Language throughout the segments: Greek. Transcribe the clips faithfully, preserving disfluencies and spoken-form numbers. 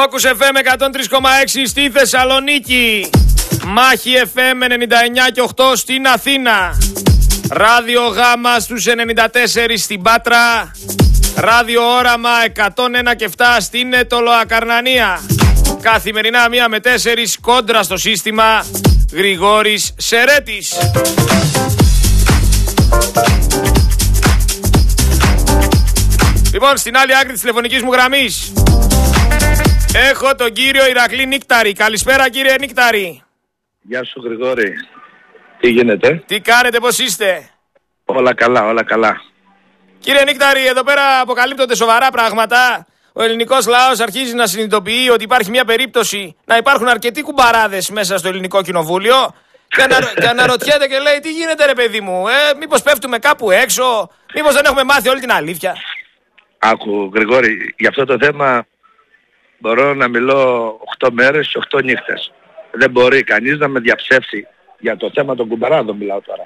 Focus εφ εμ εκατόν τρία κόμμα έξι στη Θεσσαλονίκη. Μάχη εφ εμ ενενήντα εννιά και οκτώ στην Αθήνα. Ράδιο Γάμα στους ενενήντα τέσσερα στην Πάτρα. Ράδιο Όραμα εκατόν ένα και επτά στην Ετωλοακαρνανία. Καθημερινά μία με τέσσερις κόντρα στο σύστημα. Γρηγόρης Σερέτης. Λοιπόν, στην άλλη άκρη της τηλεφωνικής μου γραμμής έχω τον κύριο Ηρακλή Νίκταρη. Καλησπέρα κύριε Νίκταρη. Γεια σου Γρηγόρη. Τι γίνεται? Τι κάνετε, πώς είστε? Όλα καλά, όλα καλά. Κύριε Νίκταρη, εδώ πέρα αποκαλύπτονται σοβαρά πράγματα. Ο ελληνικός λαός αρχίζει να συνειδητοποιεί ότι υπάρχει μια περίπτωση να υπάρχουν αρκετοί κουμπαράδες μέσα στο ελληνικό κοινοβούλιο και, ανα... και αναρωτιέται και λέει τι γίνεται ρε παιδί μου, ε, μήπως πέφτουμε κάπου έξω, μήπως δεν έχουμε μάθει όλη την αλήθεια. Άκου Γρηγόρη, για αυτό το θέμα μπορώ να μιλώ οκτώ μέρες και οκτώ νύχτες. Δεν μπορεί κανείς να με διαψεύσει για το θέμα των κουμπαράδων, μιλάω τώρα.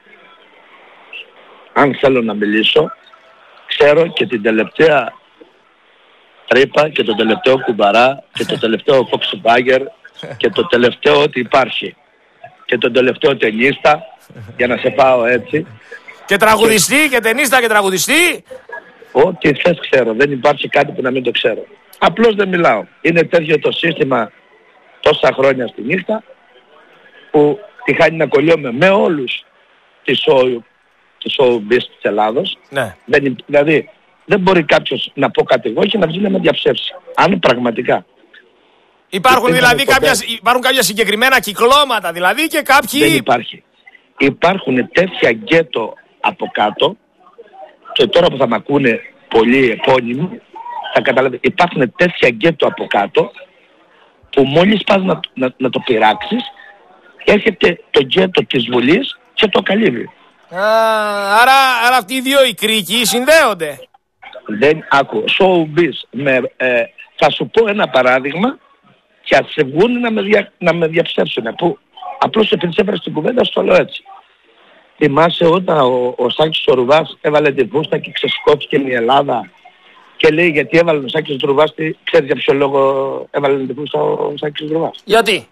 Αν θέλω να μιλήσω, ξέρω και την τελευταία τρύπα και το τελευταίο κουμπαρά και το τελευταίο Volkswagen και το τελευταίο ότι υπάρχει και το τελευταίο ταινίστα, για να σε πάω έτσι. Και τραγουδιστή και, και ταινίστα και τραγουδιστή. Ό,τι θες ξέρω, δεν υπάρχει κάτι που να μην το ξέρω. Απλώς δεν μιλάω. Είναι τέτοιο το σύστημα τόσα χρόνια στη νύχτα που τη χάνει να κολλιόμαι με όλους τις show, τις showbiz της Ελλάδος. Ναι. Δεν, δηλαδή δεν μπορεί κάποιος να πω κάτι εγώ και να βγει να με διαψεύσει. Αν πραγματικά. Υπάρχουν δηλαδή κάποια, υπάρχουν κάποια συγκεκριμένα κυκλώματα δηλαδή και κάποιοι... Δεν υπάρχει. Υπάρχουν τέτοια γκέτο από κάτω και τώρα που θα μ' ακούνε πολλοί επώνυμοι θα καταλαβαίνετε. Υπάρχουν τέτοια γκέτο από κάτω που μόλις πας να, να, να το πειράξεις έρχεται το γκέτο της Βουλής και το καλύβει. Α, άρα, άρα αυτοί οι δύο οι κρίκοι συνδέονται. Δεν άκου. Showbiz. Με, ε, θα σου πω ένα παράδειγμα και ας σε βγουν να με, δια, να με διαψεύσουν. Που απλώς επειδή έφερε στην κουβέντα στο λέω έτσι. Θυμάσαι όταν ο, ο Σάκης ο Ρουβάς έβαλε τη φούστα και ξεσκόθηκε η Ελλάδα και λέει γιατί έβαλε ο Σάκης ο Ρουβάς, ξέρεις για ποιο λόγο έβαλε τη φούστα ο Σάκης ο Ρουβάς? Γιατί?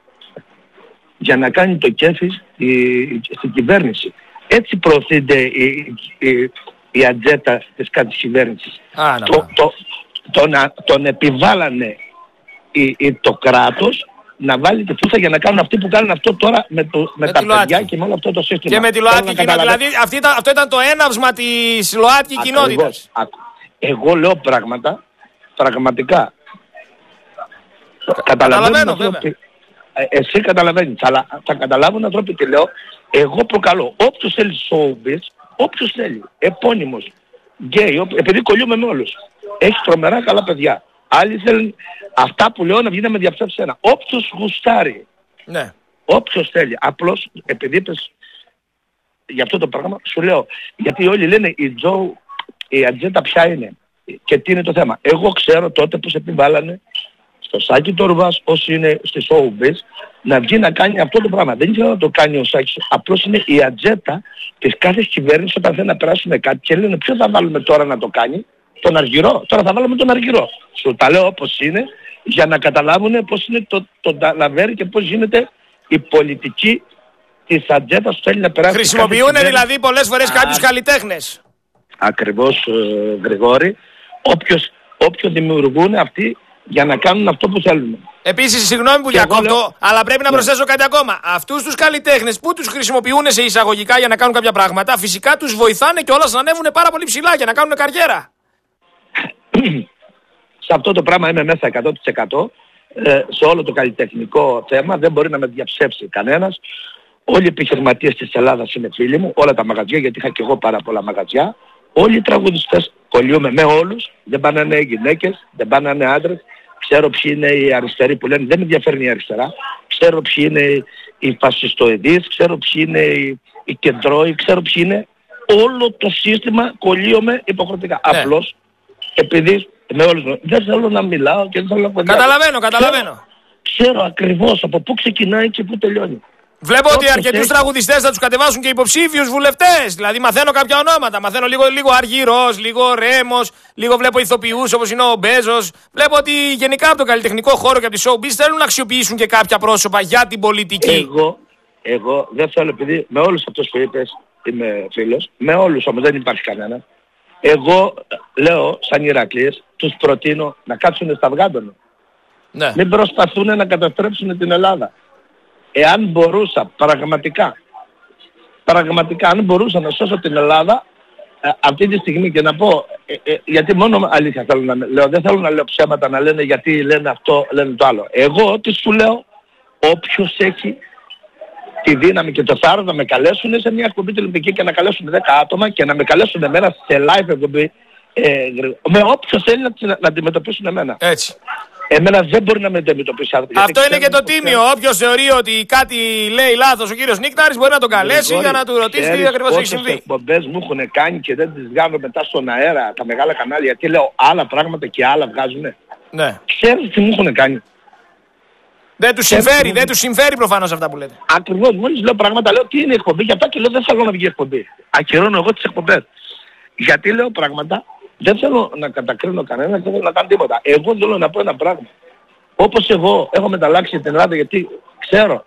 Για να κάνει το κέφι στην κυβέρνηση. Έτσι προωθείται η, η, η ατζέτα της κάθε κυβέρνησης. Α, το, το, τον, τον επιβάλλανε η, η, το κράτος να βάλει τη φούστα για να κάνουν αυτοί που κάνουν αυτό τώρα με, το, με, με τα παιδιά και με όλο αυτό το σύστημα. Και με τη ΛΟΑΤΚΙ κοινότητα. Δηλαδή αυτή ήταν, αυτό ήταν το έναυσμα της ΛΟΑΤΚΙ κοινότητας. Εγώ λέω πράγματα πραγματικά. Καταλαβαίνω βέβαια. Εσύ καταλαβαίνεις, αλλά θα καταλάβουν ανθρώποι τι λέω. Εγώ προκαλώ όποιος θέλει showbiz, όποιος θέλει, επώνυμος, γκέι, επειδή κολλιούμε με όλους. Έχει τρομερά καλά παιδιά. Άλλοι θέλουν αυτά που λέω να βγει να με διαψεύσει ένα. Όποιος γουστάρει, ναι. Όποιος θέλει. Απλώς επειδή είπες για αυτό το πράγμα, σου λέω, γιατί όλοι λένε η Τζο, η ατζέντα ποια είναι και τι είναι το θέμα. Εγώ ξέρω τότε που σε επιβάλλανε στο Σάκη το Ρουβάς, όσοι είναι στη showbiz, να βγει να κάνει αυτό το πράγμα. Δεν ήθελα να το κάνει ο Σάκης. Απλώς είναι η ατζέντα της κάθε κυβέρνησης όταν θέλει να περάσουμε κάτι και λένε ποιο θα βάλουμε τώρα να το κάνει. Τον Αργυρό. Τώρα θα βάλουμε τον Αργυρό. Σου τα λέω όπως είναι για να καταλάβουν πώς είναι το, το ταλαβέρι και πώς γίνεται η πολιτική της ατζέντας που θέλει να περάσει. Χρησιμοποιούν δηλαδή πολλές φορές κάποιους καλλιτέχνες. Ακριβώς ε, Γρηγόρη. Όποιος, όποιος δημιουργούν αυτοί για να κάνουν αυτό που θέλουν. Επίσης, συγγνώμη που διακόπτω, λέω... αλλά πρέπει να προσθέσω κάτι ακόμα. Αυτούς τους καλλιτέχνες που τους χρησιμοποιούν σε εισαγωγικά για να κάνουν κάποια πράγματα, φυσικά τους βοηθάνε κιόλας να ανέβουν πάρα πολύ ψηλά για να κάνουν καριέρα. Σε αυτό το πράγμα είμαι μέσα εκατό τοις εκατό. Ε, σε όλο το καλλιτεχνικό θέμα δεν μπορεί να με διαψεύσει κανένας. Όλοι οι επιχειρηματίες της Ελλάδας είναι φίλοι μου, όλα τα μαγαζιά, γιατί είχα και εγώ πάρα πολλά μαγαζιά. Όλοι οι τραγουδιστές κολλιούμε με όλους, δεν πάνε να είναι γυναίκες, δεν πάνε να είναι άντρες. Ξέρω ποιοι είναι οι αριστεροί που λένε δεν με ενδιαφέρει η αριστερά. Ξέρω ποιοι είναι οι φασιστοειδείς, ξέρω ποιοι είναι οι, οι κεντρώοι, ξέρω ποιοι είναι. Όλο το σύστημα κολλίομαι υποχρεωτικά. Ναι. Απλώς επειδή με όλους δεν θέλω να μιλάω και δεν θέλω να κουβεντιάζω. Καταλαβαίνω, καταλαβαίνω. Ξέρω, ξέρω ακριβώς από πού ξεκινάει και πού τελειώνει. Βλέπω ότι αρκετούς τραγουδιστές θα τους κατεβάσουν και υποψήφιους βουλευτές. Δηλαδή μαθαίνω κάποια ονόματα. Μαθαίνω λίγο, λίγο Αργυρός, λίγο Ρέμος, λίγο βλέπω ηθοποιούς όπως είναι ο Μπέζος. Βλέπω ότι γενικά από τον καλλιτεχνικό χώρο και από τη showbiz θέλουν να αξιοποιήσουν και κάποια πρόσωπα για την πολιτική. Εγώ, εγώ δεν θέλω, επειδή με όλους αυτούς που είπες είμαι φίλος, με όλους όμως δεν υπάρχει κανένα. Εγώ λέω σαν Ηρακλής, τους προτείνω να κάτσουν στα αυγάντωνα. Ναι. Μην προσπαθούν να καταστρέψουν την Ελλάδα. Εάν μπορούσα πραγματικά, πραγματικά αν μπορούσα να σώσω την Ελλάδα ε, αυτή τη στιγμή και να πω, ε, ε, γιατί μόνο αλήθεια θέλω να λέω, δεν θέλω να λέω ψέματα να λένε γιατί λένε αυτό, λένε το άλλο. Εγώ τι σου λέω, όποιος έχει τη δύναμη και το θάρρος να με καλέσουν σε μια εκπομπή τηλεοπτική και να καλέσουν δέκα άτομα και να με καλέσουν εμένα σε live εκπομπή, ε, με όποιος θέλει να, να, να αντιμετωπίσουν εμένα. Έτσι. Εμένα δεν μπορεί να με αντιμετωπίσει άνθρωπο. Αυτό είναι και το τίμιο. Όποιος θεωρεί ότι κάτι λέει λάθος ο κύριος Νίκταρης μπορεί να τον καλέσει για να του ρωτήσει τι ακριβώς έχει συμβεί. Οι εκπομπές μου έχουν κάνει και δεν τις βγάζω μετά στον αέρα τα μεγάλα κανάλια γιατί λέω άλλα πράγματα και άλλα βγάζουνε. Ναι. Ξέρεις τι μου έχουν κάνει. Δεν τους συμφέρει, δεν τους συμφέρει προφανώς αυτά που λέτε. Ακριβώς, μόλις λέω πράγματα λέω τι είναι η εκπομπή και αυτά και λέω δεν θέλω να βγει εκπομπή. Ακυρώνω εγώ τις εκπομπές. Γιατί λέω πράγματα. Δεν θέλω να κατακρίνω κανένα, δεν θέλω να κάνω τίποτα. Εγώ θέλω να πω ένα πράγμα. Όπως εγώ έχω μεταλλάξει την Ελλάδα γιατί ξέρω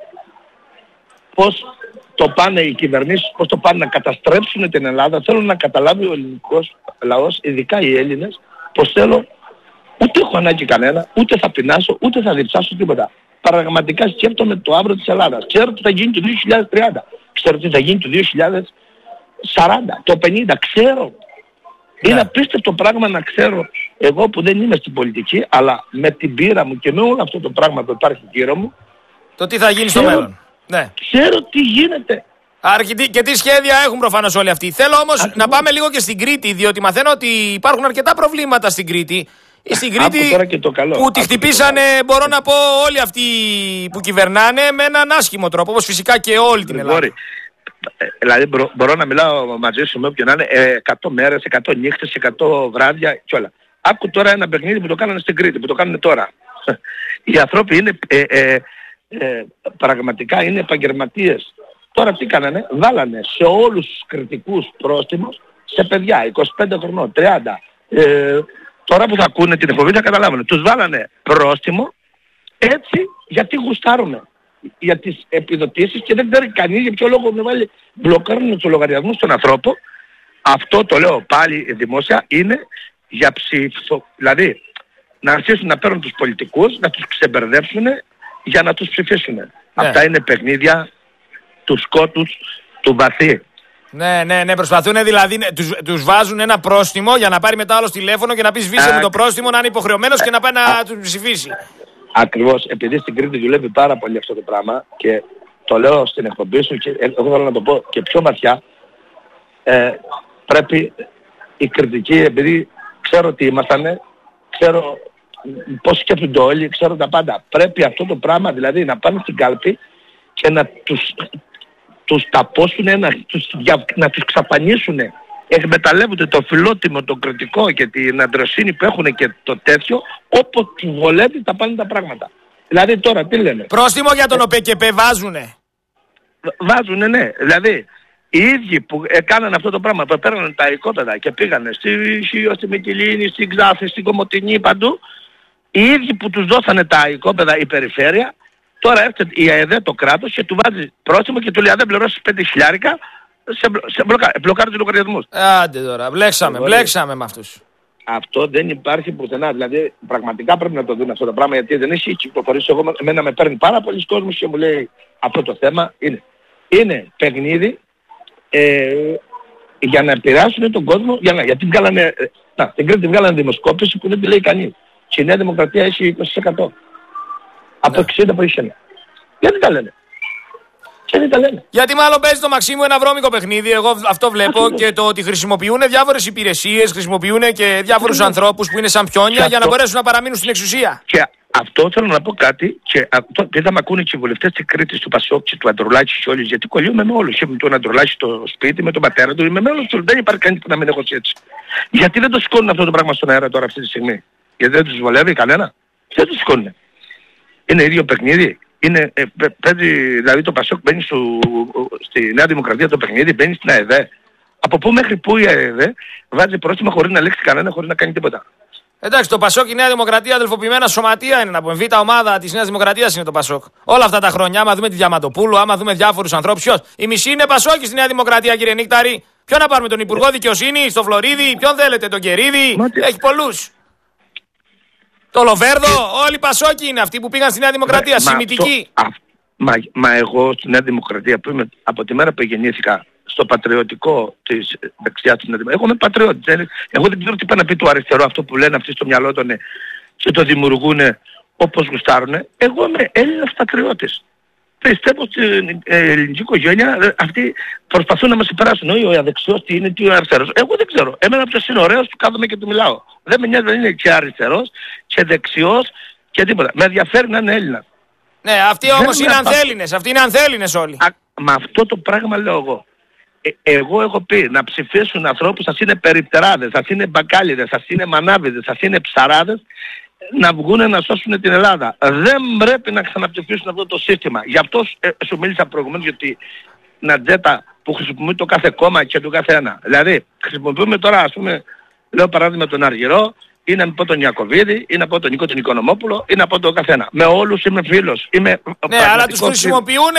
πώς το πάνε οι κυβερνήσεις, πώς το πάνε να καταστρέψουν την Ελλάδα. Θέλω να καταλάβει ο ελληνικός λαός, ειδικά οι Έλληνες, πως θέλω ούτε έχω ανάγκη κανένα, ούτε θα πεινάσω, ούτε θα διψάσω τίποτα. Πραγματικά σκέφτομαι το αύριο της Ελλάδας. Ξέρω τι θα γίνει το δύο χιλιάδες τριάντα. Ξέρω τι θα γίνει το δύο χιλιάδες σαράντα, το πενήντα. Ξέρω. Είναι απίστευτο πράγμα να ξέρω εγώ που δεν είμαι στην πολιτική, αλλά με την πείρα μου και με όλο αυτό το πράγμα που υπάρχει γύρω μου, το τι θα γίνει ξέρω, στο μέλλον. Ναι. Ξέρω τι γίνεται. Αρκετή, και τι σχέδια έχουν προφανώς όλοι αυτοί. Θέλω όμως Ακριβώς. να πάμε λίγο και στην Κρήτη, διότι μαθαίνω ότι υπάρχουν αρκετά προβλήματα στην Κρήτη. Στην Κρήτη και το καλό. που τη χτυπήσανε, μπορώ να πω, όλοι αυτοί που κυβερνάνε με έναν άσχημο τρόπο, όπως φυσικά και όλη την Ελλάδα. Δηλαδή μπορώ, μπορώ να μιλάω μαζί σου με όποιον να είναι εκατό μέρες, εκατό νύχτες, εκατό βράδια και όλα. Άκου τώρα ένα παιχνίδι που το κάνανε στην Κρήτη, που το κάνουν τώρα. Οι άνθρωποι είναι ε, ε, ε, πραγματικά είναι επαγγελματίες. Τώρα τι κάνανε, βάλανε σε όλους τους κριτικούς πρόστιμους σε παιδιά είκοσι πέντε χρονών, τριάντα. Ε, τώρα που θα ακούνε την εκπομπή θα καταλάβουν. Τους βάλανε πρόστιμο έτσι γιατί γουστάρουν για τις επιδοτήσεις και δεν ξέρει κανείς για ποιο λόγο με βάλει μπλοκάρουν τους λογαριασμούς στον ανθρώπο. Αυτό το λέω πάλι δημόσια είναι για ψήφο. Δηλαδή να αρχίσουν να παίρνουν τους πολιτικούς, να τους ξεμπερδέψουν για να τους ψηφίσουν. Ναι. Αυτά είναι παιχνίδια του σκότους, του βαθύ. Ναι, ναι, ναι, προσπαθούν δηλαδή, τους, τους βάζουν ένα πρόστιμο για να πάρει μετά άλλο τηλέφωνο και να πει σβήσε με το πρόστιμο, να είναι υποχρεωμένος και να πάει να του ψηφίσει. Ακριβώς, επειδή στην Κρήτη δουλεύει πάρα πολύ αυτό το πράγμα και το λέω στην εκπομπή σου και εγώ θέλω να το πω και πιο βαθιά, ε, πρέπει η κριτική, επειδή ξέρω ότι ήμασταν, ξέρω πώς σκέφτονται όλοι, ξέρω τα πάντα. Πρέπει αυτό το πράγμα δηλαδή να πάνε στην κάλπη και να τους, τους ταπώσουν, να τους, να τους ξαπανίσουν. Εκμεταλλεύονται το φιλότιμο, το κριτικό και την αντροσύνη που έχουν και το τέτοιο, όποτε τους βολεύει τα πάνε τα πράγματα. Δηλαδή τώρα τι λένε. Πρόστιμο για τον ΟΠΕΚΕΠΕ βάζουνε. Βάζουνε, ναι. Δηλαδή οι ίδιοι που έκαναν αυτό το πράγμα, που παίρνανε τα οικόπεδα και πήγανε στη Σίο, στη Μυτιλήνη, στην Ξάφη, στην Κομοτηνή, παντού, οι ίδιοι που τους δώσανε τα οικόπεδα η περιφέρεια, τώρα έρχεται η ΑΕΔ το κράτος και του βάζει πρόστιμο και του λέει αν δεν πληρώσεις πέντε χιλιάρικα, σε, σε μπλοκα, μπλοκάρει τους λογαριασμούς. Άντε τώρα, μπλέξαμε, Μπορεί. μπλέξαμε με αυτούς. Αυτό δεν υπάρχει πουθενά. Δηλαδή πραγματικά πρέπει να το δουν αυτό το πράγμα γιατί δεν έχει κυκλοφορήσει. Εγώ εμένα με παίρνει πάρα πολλοί κόσμος και μου λέει αυτό το θέμα είναι. Είναι παιχνίδι ε, για να επηρεάσουν τον κόσμο, για να, γιατί βγάλανε, να, την Κρήτη βγάλανε δημοσκόπηση που δεν τη λέει κανείς. Και η Νέα Δημοκρατία έχει είκοσι τοις εκατό. Από ναι. εξήντα που είχε. Γιατί τα λένε. Γιατί τα λένε. Γιατί μάλλον παίζει το Μαξίμου ένα βρώμικο παιχνίδι, εγώ αυτό βλέπω αυτό και το ότι χρησιμοποιούν διάφορες υπηρεσίες, χρησιμοποιούν και διάφορους ναι. ανθρώπους που είναι σαν πιόνια για αυτό... να μπορέσουν να παραμείνουν στην εξουσία. Και αυτό θέλω να πω κάτι και αυτό δεν θα με ακούνε και οι βουλευτές της Κρήτης, του Πασόκ, του Αντρουλάκη και όλοι, γιατί κολλιούμε με όλους. Είμαι τον Αντρουλάκη στο σπίτι, με τον πατέρα του, είμαι με όλους τους. Δεν υπάρχει κανείς που να μην έχω έτσι. Γιατί δεν το σηκώνουν αυτό το πράγμα στον αέρα τώρα αυτή τη στιγμή. Γιατί δεν τους βολεύει κανένα. Δεν τους σηκώνουν. Είναι ίδιο παιχνίδι. είναι, ε, παίζει, δηλαδή το Πασόκ μπαίνει στο, στη Νέα Δημοκρατία το παιχνίδι, μπαίνει στην ΑΕΔ. Από πού μέχρι πού η ΑΕΔ βάζει πρόστιμα χωρίς να λέξει κανένα, χωρίς να κάνει τίποτα. Εντάξει, το Πασόκ, η Νέα Δημοκρατία, αδελφοποιημένα σωματεία είναι να πούμε. Β' ομάδα της Νέας Δημοκρατίας είναι το Πασόκ. Όλα αυτά τα χρόνια, άμα δούμε τη Διαμαντοπούλου, άμα δούμε διάφορους ανθρώπους, ποιος. Η μισή είναι Πασόκη στη Νέα Δημοκρατία, κύριε Νίκταρη. Ποιον να πάρουμε, τον Υπουργό Δικαιοσύνης, τον Φλωρίδη, ποιον θέλετε, τον Κερίδη. Μα... Έχει πολλούς. Το Λοβέρδο, όλοι οι Πασόκοι είναι αυτοί που πήγαν στη Νέα Δημοκρατία, σημητικοί. Μα, μα εγώ στη Νέα Δημοκρατία που είμαι από τη μέρα που γεννήθηκα στο πατριωτικό της δεξιάς της Νέα Δημοκρατίας. Εγώ είμαι πατριώτης. Εγώ δεν ξέρω τι πάει να πει το αριστερό αυτό που λένε αυτοί στο μυαλό των και το δημιουργούν όπως γουστάρουν. Εγώ είμαι Έλληνας πατριώτης. Πιστεύω στην ελληνική οικογένεια αυτοί προσπαθούν να μας υπεράσουν. Όχι ο αδεξιός τι είναι, τι ο αριστερός. Εγώ δεν ξέρω. Εμένα ποιος είναι ωραίος που κάθομαι και του μιλάω. Δεν με νοιάζει, δεν είναι και αριστερός και δεξιός και τίποτα. Με ενδιαφέρει να είναι Έλληνας. Ναι, αυτοί όμως είναι ανθέλληνες. Αυτοί είναι ανθέλληνες όλοι. Α, με αυτό το πράγμα λέω εγώ. Ε, εγώ έχω πει να ψηφίσουν ανθρώπους, σας είναι περιπτεράδες, σας είναι μπακάλιδες, σας είναι μανάβιδες, σας είναι ψαράδες, να βγουν να σώσουν την Ελλάδα. Δεν πρέπει να ξαναψηφίσουν αυτό το σύστημα. Γι' αυτό ε, σου μίλησα προηγουμένως για την ατζέντα που χρησιμοποιεί το κάθε κόμμα και το κάθε ένα. Δηλαδή, χρησιμοποιούμε τώρα, ας πούμε, λέω παράδειγμα τον Αργυρό, ή να πω τον Ιακωβίδη, ή να πω τον Νίκο τον Οικονομόπουλο, ή να πω τον καθένα. Με όλους είμαι φίλος. Είμαι ναι, αλλά τους χρησιμοποιούν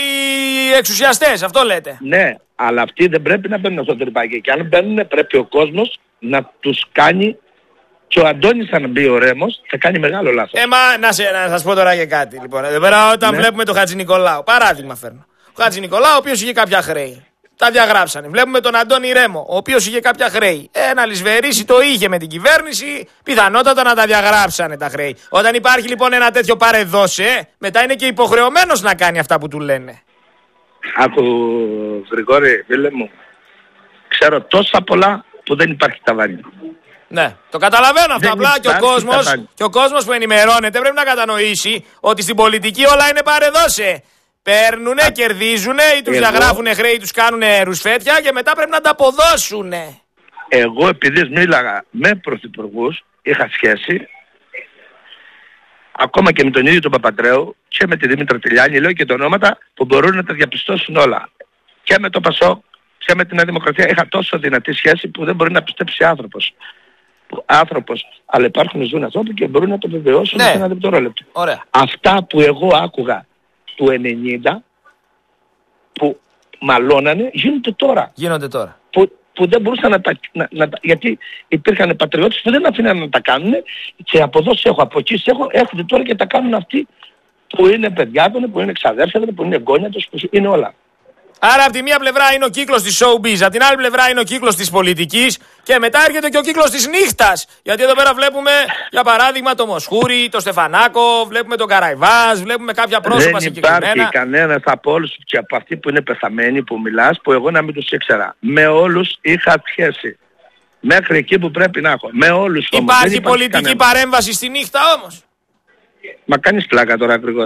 οι εξουσιαστές, αυτό λέτε. Ναι, αλλά αυτοί δεν πρέπει να μπαίνουν στο τρυπάκι. Και αν μπαίνουν πρέπει ο κόσμος να τους κάνει. Και ο Αντώνης αν μπει ο Ρέμος θα κάνει μεγάλο λάθος. Ε, μα να, σε, να σας πω τώρα και κάτι. Λοιπόν, εδώ πέρα όταν ναι. βλέπουμε τον Χατζη Νικολάου, παράδειγμα φέρνω. Ο Χατζη Νικολάου, ο οποίος είχε κάποια χρέη. Τα διαγράψανε. Βλέπουμε τον Αντώνη Ρέμο, ο οποίος είχε κάποια χρέη. Ένα λησβερίσι το είχε με την κυβέρνηση, πιθανότατα να τα διαγράψανε τα χρέη. Όταν υπάρχει λοιπόν ένα τέτοιο παρεδώσε, μετά είναι και υποχρεωμένος να κάνει αυτά που του λένε. Άκου Γρηγόρη, φίλε μου, ξέρω τόσα πολλά που δεν υπάρχει ταβάνι. Ναι, το καταλαβαίνω αυτό. Απλά και ο, κόσμος, και ο κόσμος που ενημερώνεται πρέπει να κατανοήσει ότι στην πολιτική όλα είναι παρεδώσε. Παίρνουνε, Α, κερδίζουνε ή τους εγώ... διαγράφουνε χρέη, τους κάνουνε ρουσφέτια και μετά πρέπει να τα αποδώσουνε. Εγώ επειδή μίλαγα με πρωθυπουργούς, είχα σχέση ακόμα και με τον ίδιο τον Παπαντρέου και με τη Δήμητρα Τηλιάνη, λέω και τα ονόματα που μπορούν να τα διαπιστώσουν όλα. Και με το Πασό και με την Νέα Δημοκρατία είχα τόσο δυνατή σχέση που δεν μπορεί να πιστέψει άνθρωπος. Άνθρωπος, αλλά υπάρχουν ζουν ανθρώποι και μπορούν να το βεβαιώσουν ναι. σε ένα δευτερόλεπτο. Αυτά που εγώ άκουγα του ενενήντα που μαλώνανε γίνονται τώρα. Γίνονται τώρα. Που, που δεν μπορούσαν να τα, να, να, γιατί υπήρχαν πατριώτες που δεν αφήναν να τα κάνουν και από εδώ σε έχω, από εκεί σε έχω, έρχονται τώρα και τα κάνουν αυτοί που είναι παιδιά των, που είναι ξαδέρφια των, που είναι εγγόνια τους, που είναι όλα. Άρα από τη μία πλευρά είναι ο κύκλος της showbiz, από την άλλη πλευρά είναι ο κύκλος της πολιτικής και μετά έρχεται και ο κύκλος της νύχτας. Γιατί εδώ πέρα βλέπουμε για παράδειγμα το Μοσχούρι, το Στεφανάκο, βλέπουμε τον Καραϊβάς, βλέπουμε κάποια πρόσωπα συγκεκριμένα. Δεν υπάρχει κανένας από όλους και από αυτοί που είναι πεθαμένοι που μιλάς που εγώ να μην τους ήξερα. Με όλους είχα σχέση. Μέχρι εκεί που πρέπει να έχω. Με όλους όμως. Υπάρχει, υπάρχει πολιτική κανένα. Παρέμβαση στη νύχτα όμως. Μα κάνεις πλάκα τώρα Γρηγόρη.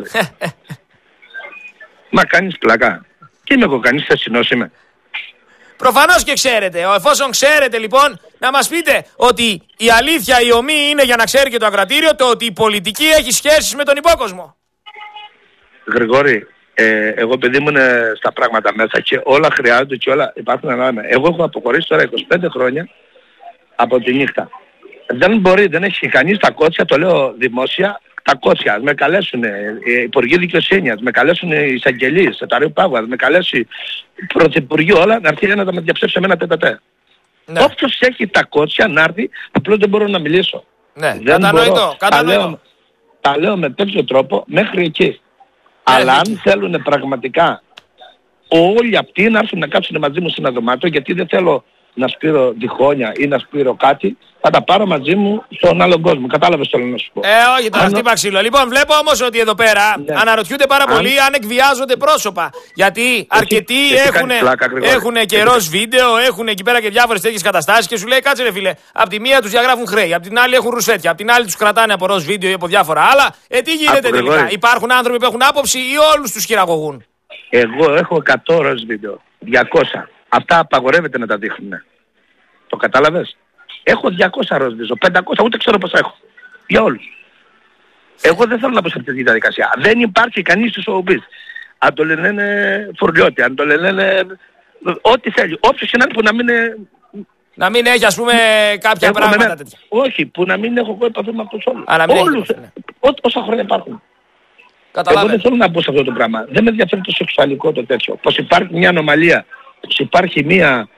Μα κάνεις πλάκα. Τι είμαι εγώ, κανείς θεσινός είμαι. Προφανώς και ξέρετε. Εφόσον ξέρετε λοιπόν, να μας πείτε ότι η αλήθεια, η ομή είναι για να ξέρει και το ακροατήριο το ότι η πολιτική έχει σχέσεις με τον υπόκοσμο. Γρηγόρη, ε, εγώ παιδί μου είναι στα πράγματα μέσα και όλα χρειάζονται και όλα υπάρχουν ανάλογα. Εγώ έχω αποχωρήσει τώρα είκοσι πέντε χρόνια από τη νύχτα. Δεν μπορεί, δεν έχει κανείς τα κότσια, το λέω δημόσια, τα κότσια, ας με καλέσουν οι υπουργοί δικαιοσύνης, ας με καλέσουν οι εισαγγελίες, το Ταρίου Πάγου, ας με καλέσει πρωθυπουργείο, όλα να έρθει να τα με διαψεύσει με ένα τετατέ. Ναι. Όποιος έχει τα κότσια να έρθει, απλώς δεν μπορώ να μιλήσω. Ναι, δεν κατανοητό, κατανοητό. Τα λέω, τα λέω με τέτοιο τρόπο μέχρι εκεί. Ναι, αλλά αν εκεί. Θέλουν πραγματικά όλοι αυτοί να έρθουν να κάτσουν μαζί μου σε ένα δωμάτιο, γιατί δεν θέλω να σπείρω διχόνια ή να σπείρω κάτι, θα τα πάρω μαζί μου στον άλλον κόσμο. Κατάλαβες το να σου πω. Ε, όχι τώρα, χτύπα ξύλο. Λοιπόν, βλέπω όμως ότι εδώ πέρα ναι. αναρωτιούνται πάρα αν... πολύ αν εκβιάζονται πρόσωπα. Γιατί εσύ, αρκετοί έχουν και ροζ βίντεο, έχουν εκεί πέρα και διάφορες τέτοιες καταστάσεις και σου λέει κάτσε ρε φίλε, απ' τη μία τους διαγράφουν χρέη, απ' την άλλη έχουν ρουσέτια, απ' την άλλη τους κρατάνε από ροζ βίντεο ή από διάφορα άλλα. Ε, τι γίνεται τελικά. Εγώ... Υπάρχουν άνθρωποι που έχουν άποψη ή όλους τους χειραγωγούν. Εγώ έχω εκατό ροζ βίντεο, διακόσια. Αυτά απαγορεύεται να τα δείχνουν. Το κατάλαβες. Έχω διακόσια ροζ βίντεο, πεντακόσια, ούτε ξέρω πώς έχω. Για όλους. Εγώ δεν θέλω να πω σε αυτή τη διαδικασία. Δεν υπάρχει κανείς στο showbiz. Αν το λένε Φορλιώτη, αν το λένε ό,τι θέλει. Όποιος και να είναι που να μην είναι... Να μην έχει, ας πούμε, κάποια έχω πράγματα μένα... τέτοια. Όχι, που να μην έχω εγώ επαφή με αυτούς όλους. Α, όλους, ναι. Ό, όσα χρόνια υπάρχουν. Καταλάβαι. Εγώ δεν θέλω να μπω σε αυτό το πράγμα. Δεν με ενδιαφέρει το σεξουαλικό το τέτοιο. Πως υπάρχει μια ανομαλία, πως υπάρχει μια,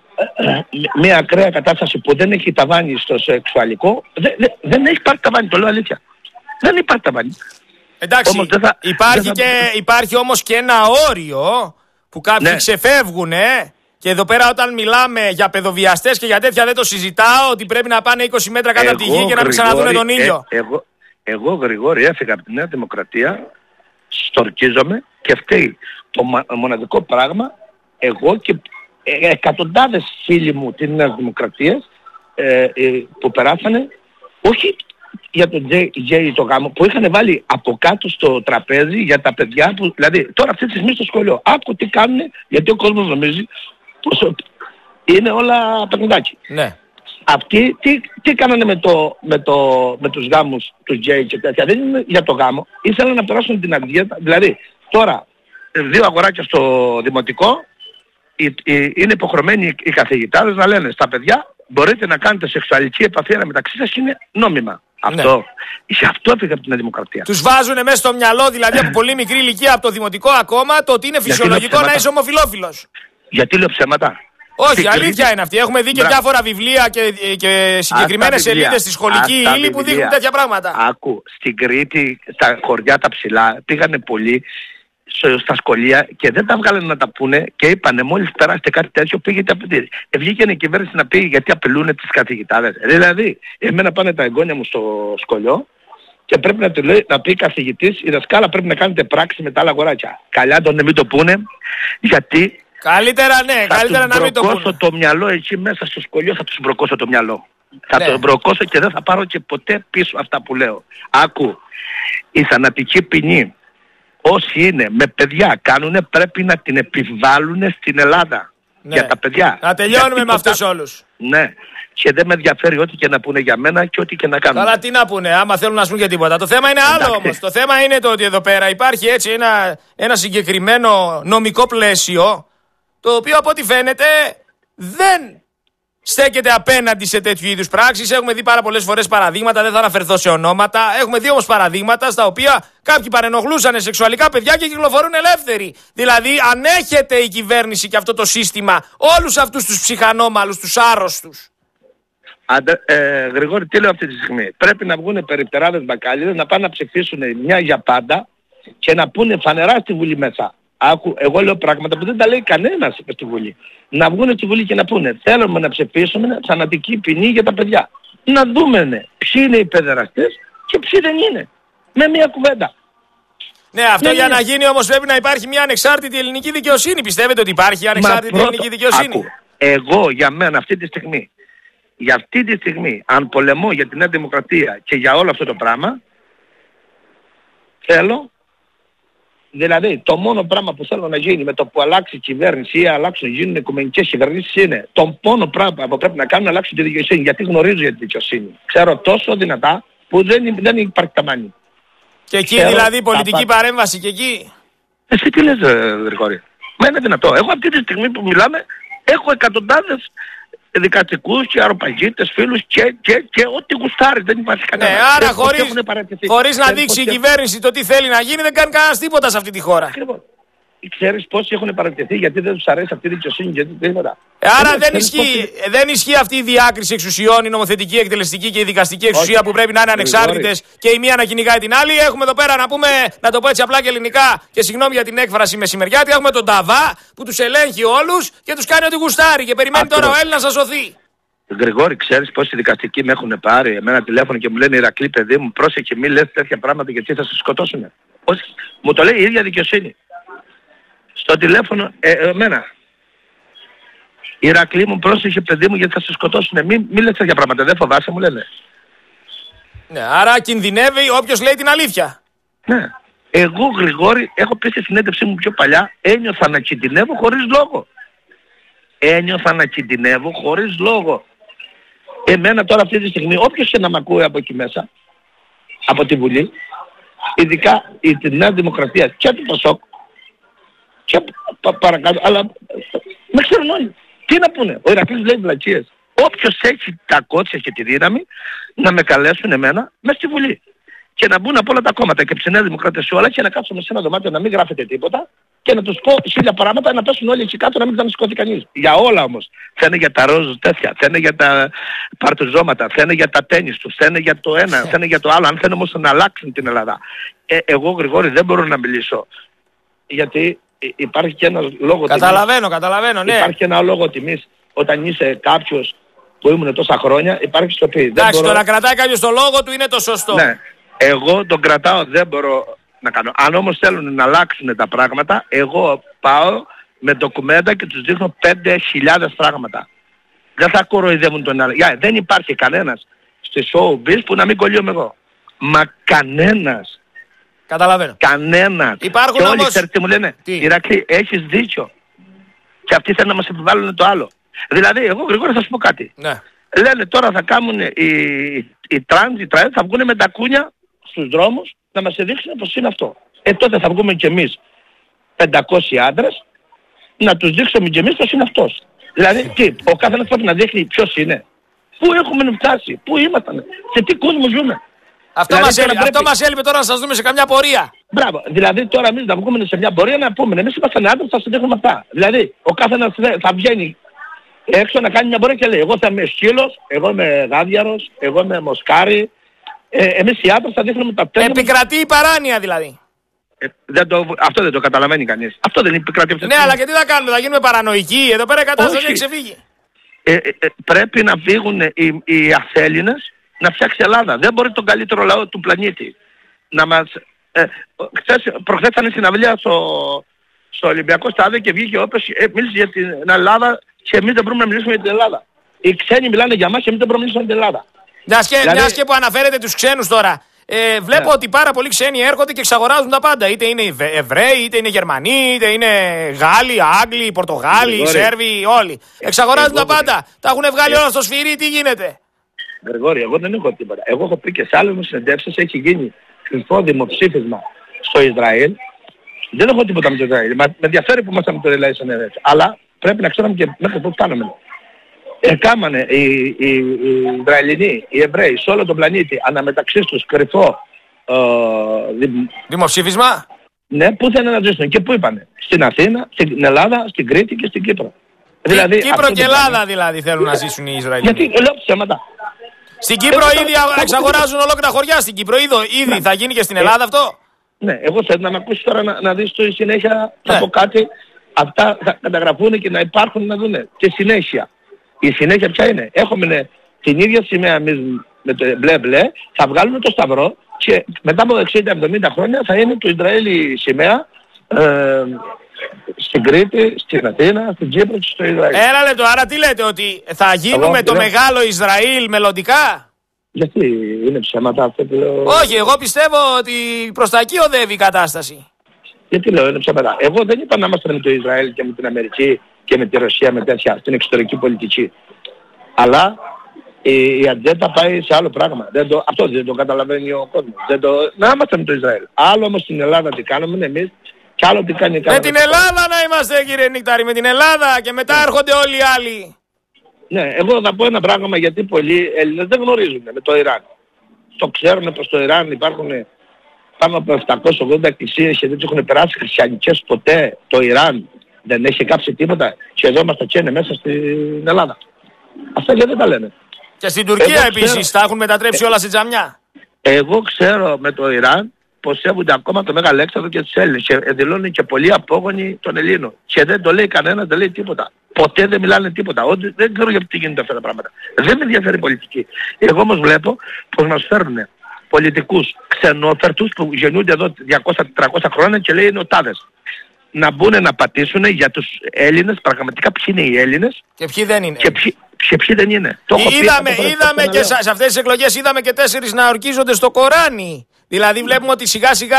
μια ακραία κατάσταση που δεν έχει ταβάνι στο σεξουαλικό, δεν, δεν, δεν έχει πάρει ταβάνι, το λέω αλήθεια. Δεν υπάρχει ταβάνι. Εντάξει, όμως, δεν θα, υπάρχει, δεν θα... και, υπάρχει όμως και ένα όριο που κάποιοι ναι. ξεφεύγουν, ε, και εδώ πέρα όταν μιλάμε για παιδοβιαστές και για τέτοια δεν το συζητάω, ότι πρέπει να πάνε είκοσι μέτρα κάτω από τη γη και να μην ξαναδούν τον ήλιο. Ε, εγώ, εγώ Γρηγόρη έφυγα από τη Νέα Δημοκρατία, στορκίζομαι και φταίει το μοναδικό πράγμα, εγώ και ε, εκατοντάδες φίλοι μου της Νέας Δημοκρατίας ε, ε, που περάσανε, όχι για τον Τζέι το γάμο, που είχαν βάλει από κάτω στο τραπέζι για τα παιδιά που, δηλαδή τώρα αυτή τη στιγμή στο σχολείο, άκου τι κάνουν, γιατί ο κόσμος νομίζει πως είναι όλα παιχνιδάκι. Ναι. Αυτοί τι, τι κάνανε με, το, με, το, με τους γάμους του Τζέι και τέτοια, δεν είναι για το γάμο, ήθελαν να περάσουν την αργία, δηλαδή τώρα δύο αγοράκια στο δημοτικό, είναι υποχρεωμένοι οι καθηγητάδες να λένε στα παιδιά μπορείτε να κάνετε σεξουαλική επαφή μεταξύ σας, είναι νόμιμα. Αυτό. Ναι. Γι' αυτό έφυγε από την Δημοκρατία. Τους βάζουνε μέσα στο μυαλό, δηλαδή από πολύ μικρή ηλικία, από το δημοτικό ακόμα, το ότι είναι φυσιολογικό να είσαι ομοφυλόφιλος. Γιατί λέω ψέματα. Όχι, στην αλήθεια Κρήτη... είναι αυτή. Έχουμε δει και Μπρά... διάφορα βιβλία και, και συγκεκριμένες σελίδες στη σχολική ύλη που δείχνουν τέτοια πράγματα. Άκου, στην Κρήτη, στα χωριά τα ψηλά, πήγανε πολλοί στα σχολεία και δεν τα βγάλανε να τα πούνε και είπανε μόλις περάσετε κάτι τέτοιο πήγαινε απαιτήσει. Ε, βγήκε η κυβέρνηση να πει γιατί απειλούν τις καθηγητάδες. Δηλαδή, εμένα πάνε τα εγγόνια μου στο σχολείο και πρέπει να, του λέει, να πει καθηγητής, η δασκάλα πρέπει να κάνετε πράξη με τα άλλα αγοράκια. Καλιά τον μην το πούνε, γιατί καλύτερα ναι, καλύτερα να μην το πούνε. Θα τους μπροκώσω το μυαλό εκεί μέσα στο σχολείο, θα τους μπροκώσω το μυαλό. Θα ναι. το μπροκώσω και δεν θα πάρω και ποτέ πίσω αυτά που λέω. Άκου, η θανατική ποινή όσοι είναι με παιδιά κάνουνε πρέπει να την επιβάλλουν στην Ελλάδα. Ναι. Για τα παιδιά. Να τελειώνουμε με αυτούς όλους. Ναι. Και δεν με ενδιαφέρει ό,τι και να πούνε για μένα και ό,τι και να κάνουν. Αλλά τι να πούνε, άμα θέλουν να σου για τίποτα. Το θέμα είναι άλλο Εντάξει. όμως. Το θέμα είναι το ότι εδώ πέρα υπάρχει έτσι ένα, ένα συγκεκριμένο νομικό πλαίσιο, το οποίο από ό,τι φαίνεται δεν στέκεται απέναντι σε τέτοιου είδους πράξεις. Έχουμε δει πάρα πολλές φορές παραδείγματα, δεν θα αναφερθώ σε ονόματα. Έχουμε δει όμως παραδείγματα στα οποία κάποιοι παρενοχλούσαν σεξουαλικά παιδιά και κυκλοφορούν ελεύθεροι. Δηλαδή, ανέχεται η κυβέρνηση και αυτό το σύστημα όλους αυτούς τους ψυχανόμαλους, τους άρρωστους. Αντε, ε, Γρηγόρη, τι λέω αυτή τη στιγμή. Πρέπει να βγουν περιπτεράδες μπακάλιδες να πάνε να ψηφίσουν μια για πάντα και να πούνε φανερά στη Βουλή μέσα. Άκου, εγώ λέω πράγματα που δεν τα λέει κανένας στη Βουλή. Να βγουν στη Βουλή και να πούνε θέλουμε να ψηφίσουμε θανατική ποινή για τα παιδιά. Να δούμε ναι, ποιοι είναι οι παιδεραστές και ποιοι δεν είναι. Με μια κουβέντα. Ναι, αυτό ναι, για ναι. να γίνει όμως πρέπει να υπάρχει μια ανεξάρτητη ελληνική δικαιοσύνη. Πιστεύετε ότι υπάρχει ανεξάρτητη πρώτο, ελληνική δικαιοσύνη? Άκου, εγώ για μένα αυτή τη στιγμή, για αυτή τη στιγμή, αν πολεμώ για την Νέα Δημοκρατία και για όλο αυτό το πράγμα, θέλω... Δηλαδή, το μόνο πράγμα που θέλω να γίνει με το που αλλάξει η κυβέρνηση ή αλλάξουν, γίνουν οικουμενικές κυβερνήσεις είναι το μόνο πράγμα που πρέπει να κάνουν να αλλάξουν τη δικαιοσύνη. Γιατί γνωρίζω για τη δικαιοσύνη. Ξέρω τόσο δυνατά που δεν, δεν υπάρχει ταμάνι. Και εκεί Ξέρω, δηλαδή πολιτική τα... παρέμβαση και εκεί. Εσύ τι λες, Γρηγόρη? Μα είναι δυνατό. Εγώ αυτή τη στιγμή που μιλάμε έχω εκατοντάδες δικαστικούς και αρπαγίτες, φίλους και, και, και ό,τι γουστάρει. Δεν υπάρχει κανένα. Ναι, άρα χωρίς, χωρίς να δείξει η κυβέρνηση το τι θέλει να γίνει δεν κάνει κανένας τίποτα σε αυτή τη χώρα. Ακριβώς. Ξέρεις πόσοι έχουν παραιτηθεί γιατί δεν τους αρέσει αυτή η δικαιοσύνη και τίποτα. Άρα δεν, δεν, ισχύει, πόσοι... δεν ισχύει αυτή η διάκριση εξουσιών, η νομοθετική, η εκτελεστική και η δικαστική εξουσία. Όχι. Που πρέπει να είναι ανεξάρτητες και η μία να κυνηγάει την άλλη. Έχουμε εδώ πέρα να πούμε, να το πω έτσι απλά και ελληνικά και συγγνώμη για την έκφραση μεσημεριάτη, έχουμε τον Ταβά που τους ελέγχει όλους και τους κάνει ό,τι γουστάρει και περιμένει Άκυρο. Τώρα ο Έλληνας να σωθεί. Γρηγόρη, ξέρεις πόσοι δικαστικοί με έχουν πάρει εμένα τηλέφωνο και μου λένε Ηρακλή παιδί μου, πρόσεχε μη λες τέτοια πράγματα γιατί θα σε σκοτώσουν. Όχι, μου το λέει η ίδια δικαιοσύνη. Στο τηλέφωνο, ε, εμένα. Ηρακλή μου, πρόσεχε παιδί μου γιατί θα σε σκοτώσουνε. Μην μη λες τέτοια πράγματα, δεν φοβάσαι, μου λένε. Ναι, άρα κινδυνεύει όποιος λέει την αλήθεια. Ναι. Εγώ, Γρηγόρη, έχω πει στη συνέντευξή μου πιο παλιά, ένιωθα να κινδυνεύω χωρίς λόγο. Ένιωθα να κινδυνεύω χωρίς λόγο. Εμένα τώρα αυτή τη στιγμή, όποιος και να μ' ακούει από εκεί μέσα, από τη Βουλή, ειδικά η τη Νέα Δημοκρατία και του Πασόκ και πα, παρακάτω, αλλά με ξέρουν όλοι. Τι να πούνε, ο Ηρακλής λέει βλακίες. Όποιος έχει τα κότσια και τη δύναμη να με καλέσουν εμένα μέσα στη Βουλή. Και να μπουν από όλα τα κόμματα και από τη Νέα Δημοκρατία σε όλα και να κάτσουμε σε ένα δωμάτιο να μην γράφετε τίποτα και να τους πω χίλια πράγματα να πέσουν όλοι εκεί κάτω να μην ξανασηκώθει κανείς. Για όλα όμως. Θα είναι για τα ροζ τέτοια, θα είναι για τα παρτουζώματα, θα είναι για τα τένις τους, θα είναι για το ένα, θα είναι για το άλλο. Αν θέλουν όμως να αλλάξουν την Ελλάδα. Ε, εγώ Γρηγόρη δεν μπορώ να μιλήσω. Γιατί υπάρχει και ένας λόγος. Καταλαβαίνω, τιμής. καταλαβαίνω, ναι. Υπάρχει και ένα λόγο τιμής όταν είσαι κάποιος που ήμουν τόσα χρόνια, υπάρχει σιωπή. Εντάξει, μπορώ... το να κρατάει κάποιος το λόγο του είναι το σωστό. Ναι. Εγώ τον κρατάω, δεν μπορώ να κάνω. Αν όμως θέλουν να αλλάξουν τα πράγματα, εγώ πάω με ντοκουμέντα και τους δείχνω πέντε χιλιάδες πράγματα. Δεν θα κοροϊδεύουν τον άλλο. Yeah, δεν υπάρχει κανένας στη showbiz που να μην κολλιόμαι εγώ. Μα κανένας. Καταλαβαίνω. Κανένας. Υπάρχουν και όλοι όμως... ξέρετε μου λένε, Ηρακλή, έχεις δίκιο. Και αυτοί θέλουν να μας επιβάλλουν το άλλο. Δηλαδή, εγώ Γρηγόρη θα σου πω κάτι. Ναι. Λένε τώρα θα κάνουν οι, οι τρανς, οι τρανς θα βγουν με τα κούνια στους δρόμους να μας δείξουν πως είναι αυτό. Ε, τότε θα βγούμε κι εμείς πεντακόσιοι άντρες να τους δείξουμε κι εμείς πως είναι αυτός. Δηλαδή, τι, ο καθένας πρέπει να δείχνει ποιος είναι. Πού έχουμε φτάσει, πού ήμασταν, σε τι κόσμο ζούμε. Αυτό, δηλαδή, μας, έλει, πρέπει... αυτό μας έλειπε τώρα να σας δούμε σε καμιά πορεία. Μπράβο. Δηλαδή τώρα εμείς να βγούμε σε μια πορεία να πούμε εμείς είμαστε άντρες, θα συντέχουμε αυτά. Δηλαδή ο καθένας θα βγαίνει έξω να κάνει μια πορεία και λέει εγώ θα είμαι σκύλος, εγώ είμαι γάδιαρος, εγώ είμαι μοσκάρι. Ε, εμείς οι άντρες θα δείχνουμε τα πέντε. Επικρατεί η παράνοια δηλαδή. Ε, δεν το, αυτό δεν το καταλαβαίνει κανείς. Αυτό δεν επικρατεί. Ναι, αλλά και τι θα κάνουμε, θα γίνουμε παρανοϊκοί. Εδώ πέρα η κατάσταση έχει ξεφύγει. Ε, ε, ε, πρέπει να φύγουν οι, οι αθέληνες να φτιάξει Ελλάδα. Δεν μπορεί τον καλύτερο λαό του πλανήτη να μας... Ε, χθες, προχθές ήταν η συναυλία στο, στο Ολυμπιακό Στάδιο και βγήκε όποιος ε, μίλησε για την Ελλάδα και εμείς δεν μπορούμε να μιλήσουμε για την Ελλάδα. Οι ξένοι μιλάνε για μας και εμείς δεν μπορούμε να μιλήσουμε για την Ελλάδα. Μιας και, δηλαδή... και που αναφέρετε τους ξένους τώρα, ε, βλέπω yeah. ότι πάρα πολλοί ξένοι έρχονται και εξαγοράζουν τα πάντα. Είτε είναι Εβραίοι, είτε είναι Γερμανοί, είτε είναι Γάλλοι, Άγγλοι, Πορτογάλοι, Σέρβοι, όλοι. Εξαγοράζουν τα πάντα. Τα έχουν βγάλει όλα στο σφυρί, τι γίνεται. Γρηγόρη, εγώ δεν έχω τίποτα. Εγώ έχω πει και σε άλλες μου συνεντεύξεις έχει γίνει κρυφό δημοψήφισμα στο Ισραήλ. Δεν έχω τίποτα με το Ισραήλ. Με ενδιαφέρει που ήμασταν με το Ισραήλ συνέντευξη. Αλλά πρέπει να ξέρουμε και μέχρι πού φτάνουμε. Εκάμανε οι, οι, οι Ισραηλινοί, οι Εβραίοι σε όλο τον πλανήτη αναμεταξύ τους κρυφό ε, δη... δημοψήφισμα. Ναι, πού θέλουν να ζήσουν και πού είπανε. Στην Αθήνα, στην Ελλάδα, στην Κρήτη και στην Κύπρο. Δηλαδή, Κύπρο και Ελλάδα δηλαδή θέλουν να ζήσουν οι Ισραηλινοί. Γιατί λέω ψέματα. Στην Κύπρο ήδη εξαγοράζουν ολόκληρα χωριά στην Κύπρο. Ήδη ναι. Θα γίνει και στην Ελλάδα αυτό. Ναι, εγώ θέλω να με ακούσει τώρα να, να δεις στη συνέχεια ναι. Θα πω κάτι. Αυτά θα καταγραφούν και να υπάρχουν να δούνε. Και συνέχεια. Η συνέχεια ποια είναι. Έχουμε την ίδια σημαία εμείς με το μπλε μπλε. Θα βγάλουμε το σταυρό και μετά από εξήντα εβδομήντα χρόνια θα είναι το Ισραήλ η σημαία. Ε, στην Κρήτη, στην Αθήνα, στην Κύπρο και στο Ισραήλ. Ένα λεπτό, άρα τι λέτε, ότι θα γίνουμε εγώ, το λέω... μεγάλο Ισραήλ μελλοντικά? Γιατί είναι ψέματα αυτό που λέω. Όχι, εγώ πιστεύω ότι προς τα εκεί οδεύει η κατάσταση. Γιατί λέω, είναι ψέματα. Εγώ δεν είπα να είμαστε με το Ισραήλ και με την Αμερική και με τη Ρωσία με τέτοια στην εξωτερική πολιτική. Αλλά η, η ατζέντα πάει σε άλλο πράγμα. Δεν το, αυτό δεν το καταλαβαίνει ο κόσμος. Δεν το, να είμαστε με το Ισραήλ. Άλλο όμως στην Ελλάδα τι κάνουμε εμείς. Κι άλλο τι κάνει με την Ελλάδα να είμαστε κύριε Νικτάρη, με την Ελλάδα και μετά έρχονται όλοι οι άλλοι. Ναι, εγώ θα πω ένα πράγμα γιατί πολλοί Έλληνες δεν γνωρίζουν με το Ιράν. Το ξέρουν πως στο Ιράν υπάρχουν πάνω από επτακόσιες ογδόντα εκκλησίες και δεν τους έχουν περάσει χριστιανικές ποτέ. Το Ιράν δεν έχει κάψει τίποτα και εδώ μας τα καίνε μέσα στην Ελλάδα. Αυτά και δεν τα λένε. Και στην Τουρκία εγώ επίσης ξέρω... τα έχουν μετατρέψει όλα σε τζαμιά. Εγώ ξέρω με το Ιράν πως σέβονται ακόμα το Μέγα Αλέξανδρο και τους Έλληνες και δηλώνουν και πολλοί απόγονοι των Ελλήνων. Και δεν το λέει κανένας, δεν λέει τίποτα. Ποτέ δεν μιλάνε τίποτα. Ό, δεν ξέρω γιατί γίνονται αυτά τα πράγματα. Δεν με ενδιαφέρει η πολιτική. Εγώ όμως βλέπω πως μας φέρνουν πολιτικούς ξενόφερτους που γεννούνται εδώ διακόσια με τριακόσια χρόνια και λέει είναι ο τάδες. Να μπουν να πατήσουν για τους Έλληνες, πραγματικά ποιοι είναι οι Έλληνες και ποιοι δεν είναι. Και ποιοι, και ποιοι δεν είναι. Το είδαμε πει, είδαμε και σε αυτές τις εκλογές είδαμε και τέσσερις να ορκίζονται στο Κοράνι. Δηλαδή βλέπουμε ότι σιγά σιγά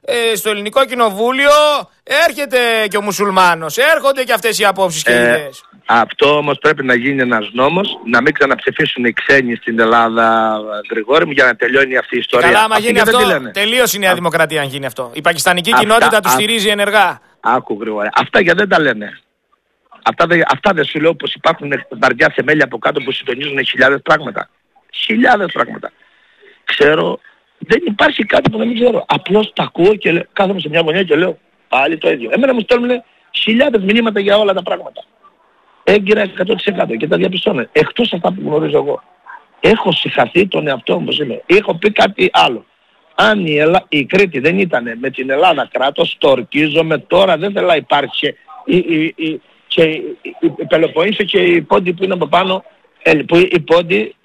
ε, στο ελληνικό κοινοβούλιο έρχεται και ο μουσουλμάνος, έρχονται και αυτές οι απόψεις και οι ε, ιδέες. Αυτό όμως πρέπει να γίνει ένας νόμος, να μην ξαναψηφίσουν οι ξένοι στην Ελλάδα, Γρηγόρη μου, για να τελειώνει αυτή η ιστορία. Καλά, άμα γίνει αυτό, τελείωσε η Νέα Α... Δημοκρατία αν γίνει αυτό. Η πακιστανική αυτά, κοινότητα του α... στηρίζει ενεργά. Άκου Γρηγόρη, αυτά γιατί δεν τα λένε. Αυτά, δε, αυτά δεν σου λέω πως υπάρχουν βαριά θεμέλια από κάτω που συντονίζουν χιλιάδες πράγματα. Χιλιάδες πράγματα. Ξέρω, δεν υπάρχει κάτι που να μην ξέρω. Απλώς τα ακούω και λέω, κάθομαι σε μια γωνιά και λέω πάλι το ίδιο. Εμένα μου στέλνουν χιλιάδες μηνύματα για όλα τα πράγματα. Έγκυρα εκατό τοις εκατό και τα διαπιστώνω. Εκτός αυτά που γνωρίζω εγώ. Έχω συγχαθεί τον εαυτό μου, είμαι. Έχω πει κάτι άλλο. Αν η, Ελλά... η Κρήτη δεν ήταν με την Ελλάδα κράτος, το ορκίζομαι τώρα, δεν θέλω να υπάρχει η, η, η, και η, η, η Πελοπόννησο και η Πόντη που είναι από πάνω, που η Πόντη,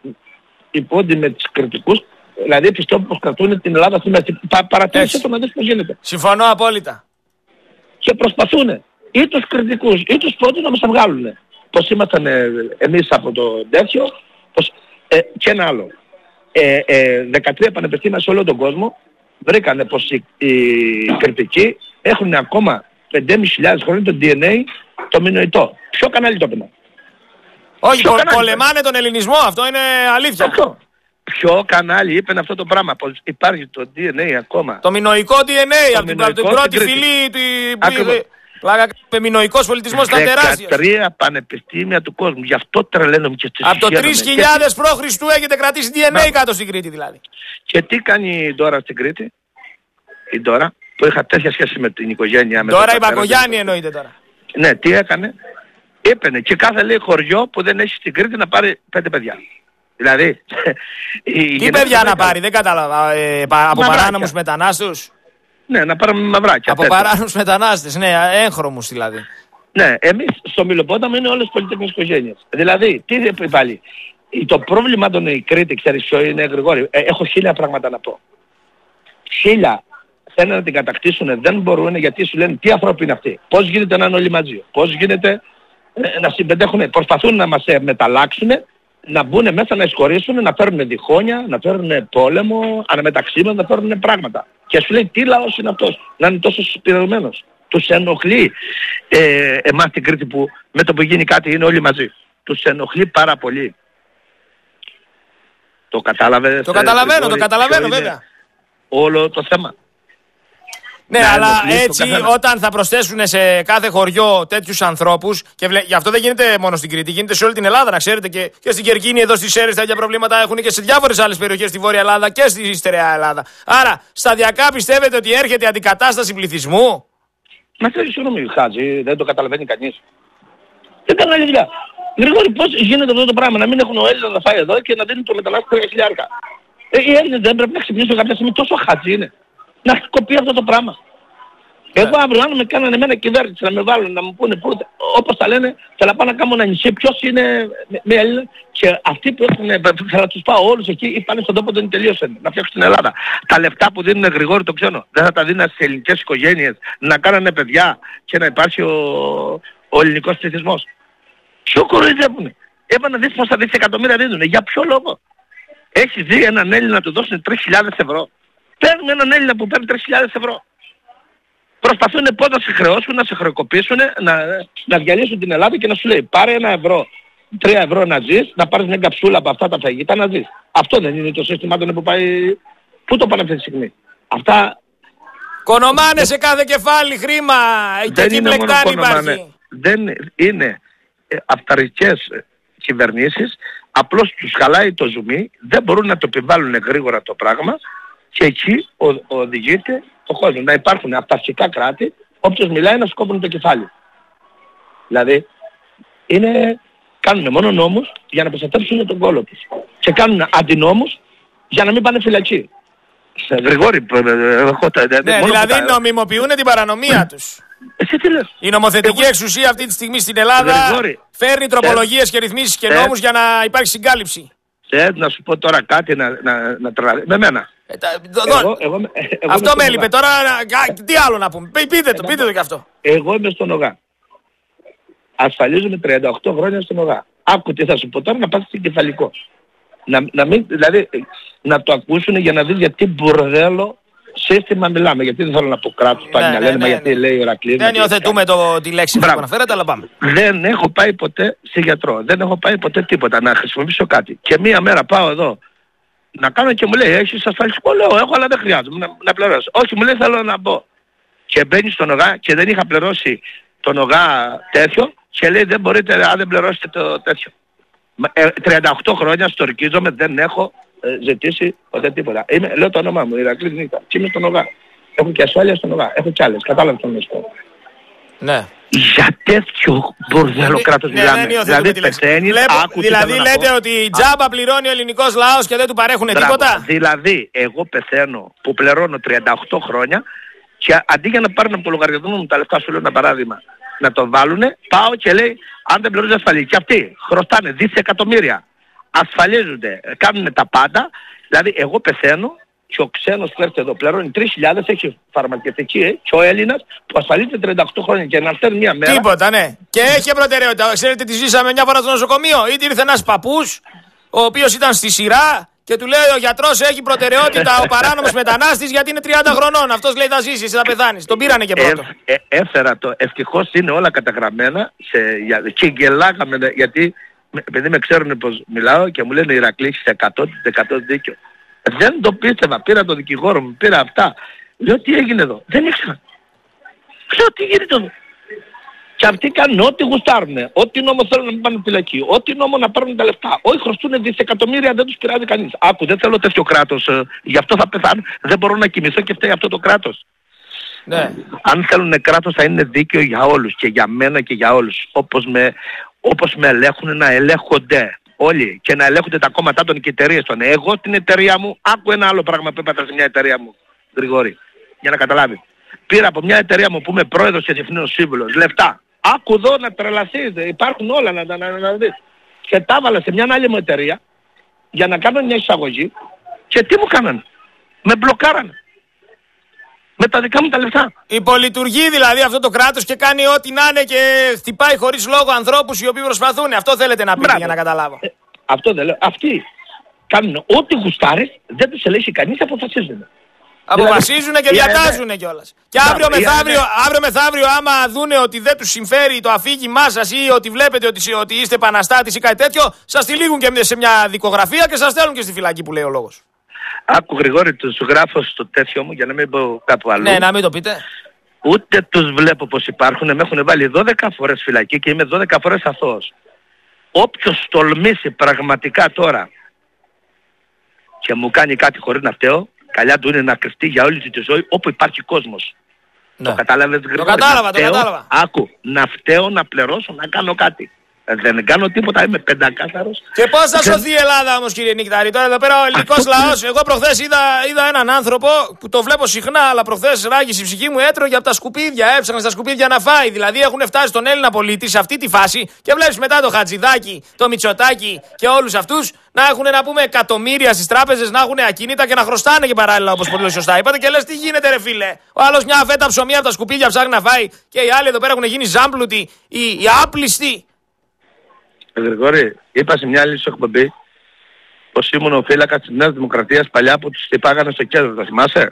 η Πόντη με τους κριτικούς, δηλαδή πιστεύω πως κρατούν την Ελλάδα στη μέση. Πα, παρατήρησε το να δεις πώς γίνεται. Συμφωνώ απόλυτα. Και προσπαθούν ή τους κριτικούς ή τους Πόντους να μας τα βγάλουν. Πως ήμασταν ε, εμείς από το τέτοιο, πως, ε, και ένα άλλο. Ε, ε, δεκατρία πανεπιστήμια σε όλο τον κόσμο βρήκανε πως οι, οι κριτικοί έχουν ακόμα πεντέμισι χιλιάδες χρόνια το ντι εν έι το μινοϊτό. Ποιο κανάλι το έπαιρνε? Όχι, πο, πολεμάνε τον ελληνισμό, αυτό είναι αλήθεια. Ποιο, ποιο κανάλι είπε αυτό το πράγμα, πως υπάρχει το ντι εν έι ακόμα? Το μινοϊκό ντι εν έι, από την, την πρώτη φυλή του... Πλάκα, με μινοϊκός πολιτισμός ήταν τεράστιος. δεκατρία πανεπιστήμια του κόσμου. Γι' αυτό τρελαίνομαι και στις από το τρεις χιλιάδες π.Χ. έχετε κρατήσει ντι εν έι κάτω στην Κρήτη δηλαδή. Και τι κάνει η Ντόρα στην Κρήτη? Η Ντόρα που είχα τέτοια σχέση με την οικογένεια. Τώρα η Μπακογιάννη εννοείται τώρα. Ναι, τι έκανε? Έπαινε και κάθε λέει χωριό που δεν έχει στην Κρήτη να πάρει πέντε παιδιά. Δηλαδή... Τι παιδιά να πάρει, δεν κατάλαβα. Ε, από παράνομους μετανάστους. Ναι, να πάρουμε μαυράκια. Από παράνομους μετανάστες, ναι, έγχρωμους δηλαδή. Ναι, εμείς στο Μιλοπόταμο είναι όλες πολυτεχνικές οικογένειες. Δηλαδή, τι είπε πάλι. Το πρόβλημα των η Κρήτη, ξέρεις ποιο είναι, Γρηγόρη? Ε, έχω χίλια πράγματα να πω. Χίλια θέλουν να την κατακτήσουν, δεν μπορούν γιατί σου λένε τι ανθρώποι είναι αυτοί. Πώς γίνεται να είναι όλοι μαζί. Πώς γίνεται ε, να συμπεντέχουν. Προσπαθούν να μας ε, μεταλλάξουν, να μπουν μέσα, να εισχωρήσουν, να φέρουν διχόνια, να φέρουν πόλεμο, αναμεταξύ μας, να φέρουν πράγματα. Και σου λέει τι λαός είναι αυτός, να είναι τόσο συσπηρωμένος. Τους ενοχλεί ε, εμάς την Κρήτη που με το που γίνει κάτι είναι όλοι μαζί. Τους ενοχλεί πάρα πολύ. Το κατάλαβες? Το καταλαβαίνω, ε, το καταλαβαίνω βέβαια. Όλο το θέμα. Ναι, να, αλλά έτσι όταν θα προσθέσουν σε κάθε χωριό τέτοιους ανθρώπους, και βλέ... γι' αυτό δεν γίνεται μόνο στην Κρήτη, γίνεται σε όλη την Ελλάδα, να ξέρετε, και, και στην Κερκίνη, εδώ στις Σέρρες τα ίδια προβλήματα έχουν και σε διάφορες άλλες περιοχές στη Βόρεια Ελλάδα και στη Στερεά Ελλάδα. Άρα, σταδιακά πιστεύετε ότι έρχεται αντικατάσταση πληθυσμού? Μα θέλει συγγνώμη, Χάτζη, δεν το καταλαβαίνει κανείς. Δεν κάνει άλλη δουλειά. Γρηγόρη, πώς γίνεται αυτό το πράγμα, να μην έχουν ο Έλληνας να φάει εδώ και να δίνουν το μετανάστη τρία χιλιάρικα. Ε, οι Έλληνες δεν πρέπει να ξυπνήσουν κάποια στιγμή, τόσο χάτζι είναι. Να κοπεί αυτό το πράγμα. Yeah. Εγώ αύριο αν με κάνανε εμένα κυβέρνηση να με βάλουν να μου πούνε που, όπως τα λένε, θέλω να πάω να κάνω ένα νησί, ποιος είναι με Έλληνα, και αυτοί που έχουν, θα τους πάω όλους εκεί ή πάνε στον τόπο δεν τελείωσαν, να φτιάξουν την Ελλάδα. Τα λεφτά που δίνουν Γρηγόρη το ξένο, δεν θα τα δίνουν στις ελληνικές οικογένειες να κάνανε παιδιά και να υπάρχει ο, ο ελληνικός πληθυσμός? Ποιο κοροϊδεύουνε? Έπα να δεις πόσα δισεκατομμύρια δίνουν, για ποιο λόγο? Έχεις δει έναν Έλληνα να του δώσουν τρεις χιλιάδες ευρώ? Παίρνουν έναν Έλληνα που παίρνει τρεις χιλιάδες ευρώ. Προσπαθούν πότε να σε χρεώσουν, να σε χρεοκοπήσουν, να, να διαλύσουν την Ελλάδα και να σου λέει πάρε ένα ευρώ, τρία ευρώ να ζεις, να πάρεις μια καψούλα από αυτά τα φαγητά να ζεις. Αυτό δεν είναι το σύστημα που πάει... Πού το πάνε αυτή τη στιγμή? Αυτά... Κονομάνε σε κάθε κεφάλι χρήμα. Και εκεί μπλεκτάνη υπάρχει. Δεν είναι αυταρχικές κυβερνήσεις, απλώς τους χαλάει το ζουμί, δεν μπορούν να το επιβάλλουν γρήγορα το πράγμα και εκεί οδηγείται ο κόσμος. Να υπάρχουν αυταρχικά κράτη, όποιος μιλάει να σκόπουν το κεφάλι. Δηλαδή, είναι, κάνουν μόνο νόμους για να προστατεύσουν τον κόλο τους. Και κάνουν αντινόμους για να μην πάνε φυλακή. Γρηγόρη, εγώ τα... Ναι, δηλαδή τα... νομιμοποιούν την παρανομία τους. Εσύ τι λες? Η νομοθετική εγώ... εξουσία αυτή τη στιγμή στην Ελλάδα Γρηγόρη, φέρνει τροπολογίες ε... και ρυθμίσεις και ε... νόμους για να υπάρχει συγκάλυψη. Ε, να σου πω τώρα κάτι να, να, να τραβάει. Με μένα. Ε, τα, εγώ, εγώ, εγώ, εγώ αυτό με έλειπε τώρα. Τι άλλο να πούμε? Πείτε το, πείτε το κι αυτό. Εγώ είμαι στον ΟΓΑ. Ασφαλίζομαι τριάντα οκτώ χρόνια στον ΟΓΑ. Άκου τι θα σου πω τώρα, να πας στην κεφαλικό. Να, να μην, δηλαδή, να το ακούσουν για να δεις γιατί μπουρδέλο σύστημα μιλάμε, γιατί δεν θέλω να πω κράτος, πάλι ναι, να ναι, λένε, ναι, μα ναι. γιατί λέει ο Ηρακλής. Δεν υιοθετούμε το, τη λέξη που αναφέρατε, αλλά πάμε. Δεν έχω πάει ποτέ σε γιατρό, δεν έχω πάει ποτέ τίποτα, να χρησιμοποιήσω κάτι. Και μία μέρα πάω εδώ να κάνω και μου λέει, έχεις ασφαλιστικό? Λέω, έχω, αλλά δεν χρειάζομαι να, να πληρώσω. Όχι, μου λέει, θέλω να μπω. Και μπαίνει στον ΟΓΑ και δεν είχα πληρώσει τον ΟΓΑ τέτοιο και λέει, δεν μπορείτε αν δεν πληρώσετε το τέτοιο. Ε, τριάντα οκτώ χρόνια στορκίζομαι, δεν έχω ε, ζητήσει ποτέ τίποτα. Είμαι, λέω το όνομά μου, Ηρακλής Νίκας, και είμαι στον ΟΓΑ. Έχω και ασφάλεια στον ΟΓΑ, έχω κι άλλες, κατάλαβε τον μισθό. Ναι. Για τέτοιο μπορδέλο κράτος ναι, μιλάμε. ναι, δηλαδή πεθαίνεις, άκου δηλαδή λέτε ότι τζάμπα πληρώνει ο ελληνικός λαός και δεν του παρέχουν τίποτα. Δηλαδή εγώ πεθαίνω που πληρώνω τριάντα οκτώ χρόνια και αντί για να πάρουν από το λογαριασμό μου τα λεφτά, σου λέω ένα παράδειγμα, να το βάλουνε, πάω και λέει αν δεν πληρώνεις ασφαλή. Και αυτοί χρωστάνε δισεκατομμύρια, ασφαλίζονται, κάνουν τα πάντα. Δηλαδή εγώ πεθαίνω και ο ξένος που έρχεται εδώ πληρώνει τρεις χιλιάδες, έχει φαρμακευτική, ε, και ο Έλληνας που ασφαλίζεται τριάντα οκτώ χρόνια και να φταίνει μια μέρα. Τίποτα, ναι. Και έχει προτεραιότητα. Ξέρετε τι ζήσαμε μια φορά στο νοσοκομείο? Είτε ήρθε ένας παππούς, ο οποίος ήταν στη σειρά και του λέει ο γιατρός έχει προτεραιότητα ο παράνομος μετανάστης γιατί είναι τριάντα χρονών. Αυτός λέει θα ζήσεις, θα πεθάνεις. Τον πήρανε και πρώτο. Ε, ε, έφερα το. Ευτυχώς είναι όλα καταγραμμένα σε, για, και γελάγαμε γιατί επειδή με ξέρουν πως μιλάω και μου λένε Ηρακλή σε εκατό τοις εκατό δίκιο. Δεν το πίστευα, πήρα τον δικηγόρο μου, πήρα αυτά. Λέω τι έγινε εδώ, δεν ήξερα. Λέω τι γίνεται εδώ. Και αυτοί κάνουν ό,τι γουστάρουνε, ό,τι νόμο θέλουν να μην πάνε φυλακή, ό,τι νόμο να πάρουν τα λεφτά. Όχι χρωστούν δισεκατομμύρια, δεν τους πειράζει κανείς. Άκου, δεν θέλω τέτοιο κράτος, ε, γι' αυτό θα πεθάνω, δεν μπορώ να κοιμηθώ και φταίει αυτό το κράτος. Ναι. Αν θέλουν κράτος θα είναι δίκαιο για όλους και για μένα και για όλους. Όπως με, όπως με ελέγχουν να ελέγχονται όλοι και να ελέγχονται τα κόμματά των και εταιρείες των. Εγώ την εταιρεία μου, άκου ένα άλλο πράγμα που έπαθα σε μια εταιρεία μου, Γρηγόρη, για να καταλάβει. Πήρα από μια εταιρεία μου που είμαι πρόεδρος και διευθύνων σύμβουλος λεφτά. Άκου εδώ να τρελαθείς, υπάρχουν όλα να, να, να, να δεις. Και τα έβαλα σε μια άλλη μου εταιρεία για να κάνω μια εισαγωγή και τι μου κάνανε? Με μπλοκάρανε. Με τα δικά μου τα λεφτά. Υπολειτουργεί δηλαδή αυτό το κράτος και κάνει ό,τι να είναι και χτυπάει χωρίς λόγο ανθρώπους οι οποίοι προσπαθούν. Αυτό θέλετε να πείτε? Μπράβο. Για να καταλάβω. Ε, αυτό δεν λέω. Αυτοί κάνουν ό,τι γουστάρες, δεν τους ελέγχει κανείς, αποφασίζουν. Αποφασίζουν και διατάζουν κιόλας. Και αύριο μεθαύριο, αύριο μεθαύριο άμα δούνε ότι δεν τους συμφέρει το αφήγημά σας ή ότι βλέπετε ότι, ότι είστε επαναστάτης ή κάτι τέτοιο, σας τυλίγουν και σε μια δικογραφία και σας στέλνουν και στη φυλακή που λέει ο λόγος. Άκου Γρηγόρη, τους γράφω στο τέτοιο μου για να μην πω κάπου αλλού. Ναι, να μην το πείτε. Ούτε τους βλέπω πως υπάρχουν, με έχουν βάλει δώδεκα φορές φυλακή και είμαι δώδεκα φορές αθώος. Όποιος τολμήσει πραγματικά τώρα και μου κάνει κάτι χωρίς να φταίω, καλιά του είναι να κρυφτεί για όλη τη ζωή όπου υπάρχει κόσμος. Ναι. Το κατάλαβες Γρηγόρη? Το κατάλαβα, φταίω, το κατάλαβα. Άκου, να φταίω, να πληρώσω, να κάνω κάτι. Δεν κάνω τίποτα, είμαι πεντακάθαρος. Και πώς θα σωθεί η Ελλάδα όμως κύριε Νικτάρη? Τώρα εδώ πέρα ο ελληνικός λαός, εγώ προχθές είδα, είδα έναν άνθρωπο που το βλέπω συχνά, αλλά προχθές ράγισε η ψυχή μου, έτρωγε από τα σκουπίδια, έψαχνε στα σκουπίδια να φάει. Δηλαδή έχουν φτάσει στον Έλληνα πολίτη σε αυτή τη φάση και βλέπεις μετά το Χατζηδάκι, το Μητσοτάκι και όλους αυτούς να έχουν να πούμε εκατομμύρια στις τράπεζες, να έχουν ακίνητα και να χρωστάνε και παράλληλα όπως πολύ σωστά είπατε και λες τι γίνεται ρε φίλε? Ο άλλος μια φέτα ψωμί από τα σκουπίδια ψάχνει να φάει και οι άλλοι εδώ πέρα έχουν γίνει ζάμπλουτοι, οι, οι άπλιστοι. Γρηγόρη, είπα σε μια άλλη σου εκπομπή πως ήμουν ο φύλακας της Νέας Δημοκρατίας παλιά που τους χτυπάγανε στο κέντρο, το θυμάσαι?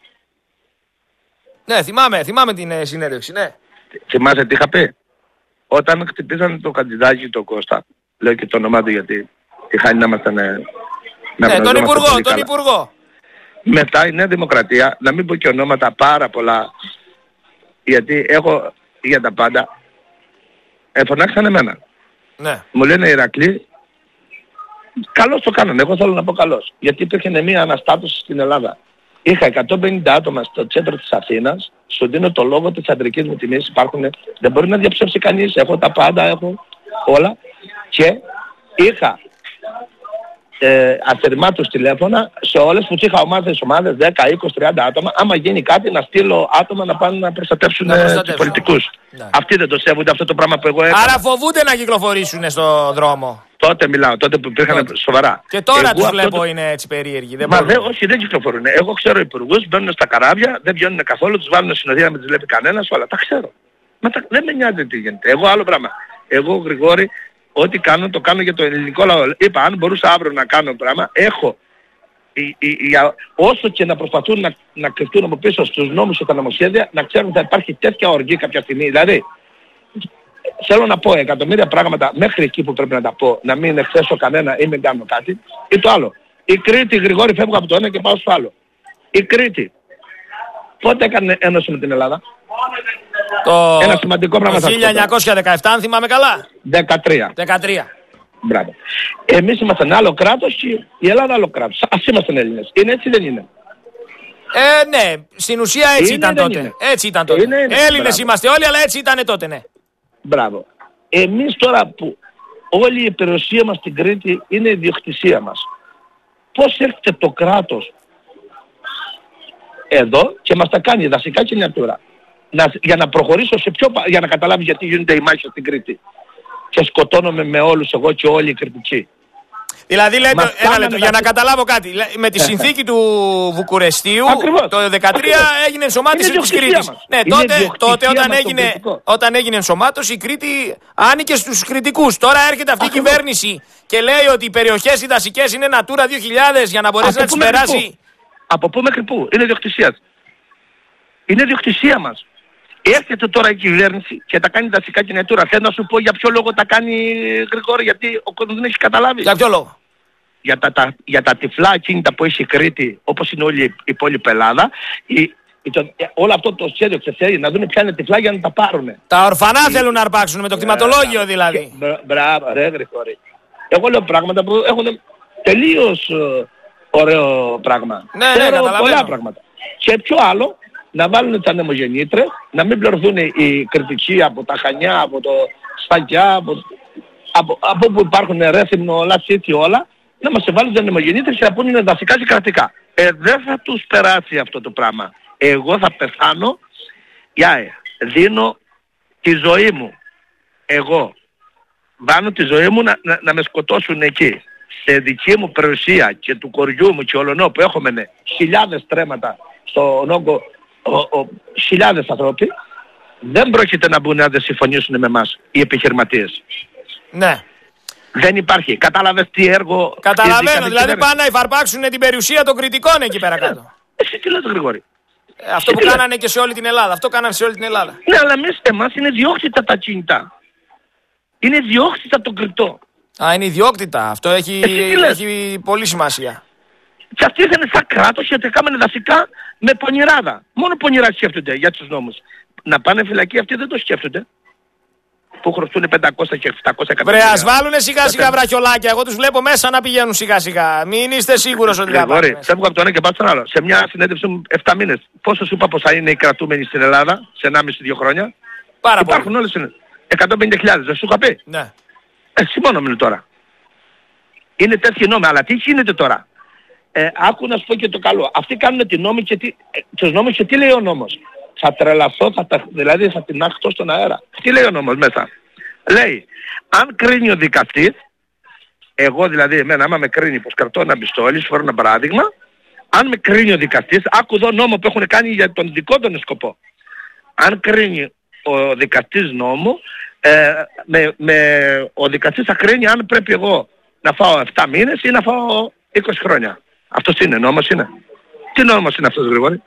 Ναι, θυμάμαι, θυμάμαι την ε, συνέντευξη, ναι. Θυμάσαι τι είχα πει? Όταν χτυπήσανε το Χατζηδάκι το Κώστα, λέω και το όνομά του γιατί είχαν να ήμασταν ε, να ναι, τον Υπουργό, τον Υπουργό. Μετά η Νέα Δημοκρατία, να μην πω και ονόματα πάρα πολλά, γιατί έχω για τα πάντα, ε, φωνάξαν εμένα. Ναι. Μου λένε Ηρακλή, καλώς το κάνανε, εγώ θέλω να πω καλώς. Γιατί υπήρχε μια αναστάτωση στην Ελλάδα. Είχα εκατόν πενήντα άτομα στο κέντρο της Αθήνας, σου δίνω το λόγο της αντρικής μου τιμής, υπάρχουν, δεν μπορεί να διαψεύσει κανείς, έχω τα πάντα, έχω όλα. Και είχα ε, αφηρημάτους τηλέφωνα σε όλες που είχα ομάδες, ομάδες δέκα, είκοσι, τριάντα άτομα. Άμα γίνει κάτι να στείλω άτομα να πάνε να προστατεύσουν, να προστατεύσουν. τους πολιτικούς. Ναι. Αυτοί δεν το σέβονται αυτό το πράγμα που εγώ έκανα. Άρα φοβούνται να κυκλοφορήσουν στο δρόμο. Τότε μιλάω, τότε που υπήρχαν τότε. Σοβαρά. Και τώρα εγώ τους βλέπω το... είναι έτσι περίεργοι. Δεν Μα δε, όχι, δεν κυκλοφορούν. Εγώ ξέρω υπουργούς, μπαίνουν στα καράβια, δεν βγαίνουν καθόλου, τους βάλουν συνοδεία να μην τους βλέπει κανένας, όλα τα ξέρω. Μα τα... δεν με νοιάζει τι γίνεται. Εγώ άλλο πράγμα. Εγώ Γρηγόρη, ό,τι κάνω το κάνω για το ελληνικό λαό. Είπα, αν μπορούσα αύριο να κάνω πράγμα, έχω η, η, η, όσο και να προσπαθούν να, να κρυφτούν από πίσω στους νόμους και τα νομοσχέδια, να ξέρουν ότι θα υπάρχει τέτοια οργή κάποια στιγμή. Δηλαδή, θέλω να πω εκατομμύρια πράγματα μέχρι εκεί που πρέπει να τα πω, να μην εκθέσω κανένα ή μην κάνω κάτι. Ή το άλλο. Η Κρήτη, Γρηγόρη, φεύγω από το ένα και πάω στο άλλο. Η Κρήτη, πότε έκανε ένωση με την Ελλάδα? Το... Ένα σημαντικό πράγμα. Το χίλια εννιακόσια δεκαεπτά, αν θυμάμαι καλά. δεκατρία. δεκατρία. Μπράβο. Εμείς ήμασταν άλλο κράτος και η Ελλάδα άλλο κράτος. Ας ήμασταν Έλληνες. Είναι έτσι, δεν είναι? Ε, ναι, στην ουσία έτσι είναι, ήταν τότε. Είναι. Έτσι ήταν τότε. Είναι, είναι. Έλληνες Μπράβο. είμαστε όλοι, αλλά έτσι ήταν τότε, ναι. Μπράβο. Εμείς τώρα που όλη η περιουσία μας στην Κρήτη είναι η ιδιοκτησία μας. Πώς έρχεται το κράτος εδώ και μας τα κάνει δασικά και νιατούρα. Να, για να προχωρήσω σε πιο... για να καταλάβεις γιατί γίνονται οι μάχες στην Κρήτη. Και σκοτώνομαι με όλους εγώ και όλοι οι Κρητικοί. Δηλαδή, λέτε, ένα λεπτό, για να καταλάβω κάτι. Με τη συνθήκη του Βουκουρεστίου, Ακριβώς. το χίλια εννιακόσια δεκατρία Ακριβώς. έγινε ενσωμάτωση της Κρήτης. Ναι, τότε, τότε όταν, έγινε, όταν έγινε ενσωμάτωση, η Κρήτη άνοικε στους Κρητικούς. Τώρα έρχεται αυτή η κυβέρνηση και λέει ότι οι περιοχές οι δασικές είναι Natura δύο χιλιάδες για να μπορέσει να τις περάσει. Από πού μέχρι πού? Είναι ιδιοκτησία. Είναι ιδιοκτησία μας. Έρχεται τώρα η κυβέρνηση και τα κάνει δασικά και Natura. Θέλω να σου πω για ποιο λόγο τα κάνει, Γρηγόρη, γιατί ο κόσμος δεν έχει καταλάβει. Για ποιο λόγο? Για τα, τα, για τα τυφλά ακίνητα που έχει η Κρήτη, όπως είναι όλη η υπόλοιπη Ελλάδα, η, η, το, όλο αυτό το σχέδιο ξεφέρει να δουν ποια είναι τυφλά για να τα πάρουν. Τα ορφανά η... θέλουν να αρπάξουν με το κτηματολόγιο δηλαδή. Μπράβο, ρε Γρηγόρη. Εγώ λέω πράγματα που έχουν τελείως uh, ωραίο πράγμα. Ναι, ναι, καταλαβαίνω. Πολλά πράγματα. Και ποιο άλλο? Να βάλουν τα νεμογεννήτρες, να μην πληρωθούν οι Κρητικοί από τα Χανιά, από το Σφαγιά, από, από, από όπου υπάρχουν Ρέθυμνο, Λασίτσι, όλα, να μας βάλουν τα νεμογεννήτρες και να πούνε είναι δασικά και κρατικά. Ε, δεν θα τους περάσει αυτό το πράγμα. Εγώ θα πεθάνω, για, δίνω τη ζωή μου. Εγώ βάνω τη ζωή μου να, να, να με σκοτώσουν εκεί. Σε δική μου περιουσία και του κοριού μου και ολονό που έχουμε χιλιάδες τρέματα στον όγκο, Ο, ο, χιλιάδες ανθρώποι, δεν πρόκειται να μπουν να δεν συμφωνήσουν με εμάς οι επιχειρηματίες. Ναι. Δεν υπάρχει. Κατάλαβες τι έργο... Καταλαβαίνω. Δηλαδή πάνε να υφαρπάξουν την περιουσία των Κρητικών εκεί πέρα κάτω. Εσύ τι λες, Γρηγόρη? Ε, αυτό που κάνανε και σε όλη την Ελλάδα. Αυτό κάνανε σε όλη την Ελλάδα. Ναι, αλλά εμείς εμάς είναι διώκτητα τα κινητά. Είναι διώκτητα το Κρητό. Α, είναι ιδιόκτητα. Αυτό έχει, έχει πολύ σημασία. Και αυτοί ήρθαν σαν κράτος και έκαναν δασικά με πονηράδα. Μόνο πονηρά σκέφτονται για τους νόμους. Να πάνε φυλακή αυτοί δεν το σκέφτονται. Που χρωστούν πεντακόσια και επτακόσια εκατομμύρια. Βρε, ας βάλουνε σιγά σιγά βραχιολάκια. Εγώ τους βλέπω μέσα να πηγαίνουν σιγά σιγά. Μην είστε σίγουρος ότι θα πάνε. Φεύγω από το ένα και πάω στον άλλο. Σε μια συνέντευξη μου επτά μήνες. Πόσο σου είπα πως θα είναι οι κρατούμενοι στην Ελλάδα σε ενάμιση δύο χρόνια? Πάρα Υπάρχουν πολύ. όλες είναι. εκατόν πενήντα χιλιάδες. Δεν σου είχα πει? Ναι. Εσύ μόνο μιλώ τώρα. Είναι τέτοιοι νόμοι. Αλλά τι γίνεται τώρα? Ε, άκου να σου πω και το καλό. Αυτοί κάνουν τη νόμη και τι, ε, τους νόμους και τι λέει ο νόμος? Θα τρελαθώ, θα τα, δηλαδή θα την άχτω στον αέρα. Τι λέει ο νόμος μέσα? Λέει, αν κρίνει ο δικαστής, εγώ δηλαδή εμένα άμα με κρίνει πως κρατώ ένα πιστόλι, σου φέρω ένα παράδειγμα, αν με κρίνει ο δικαστής, άκου εδώ νόμο που έχουν κάνει για τον δικό τον σκοπό. Αν κρίνει ο δικαστής νόμο, ε, με, με, ο δικαστής θα κρίνει αν πρέπει εγώ να φάω επτά μήνες ή να φάω είκοσι χρόνια. Αυτός είναι, νόμος είναι. Τι νόμος είναι αυτός, Γρηγόρη?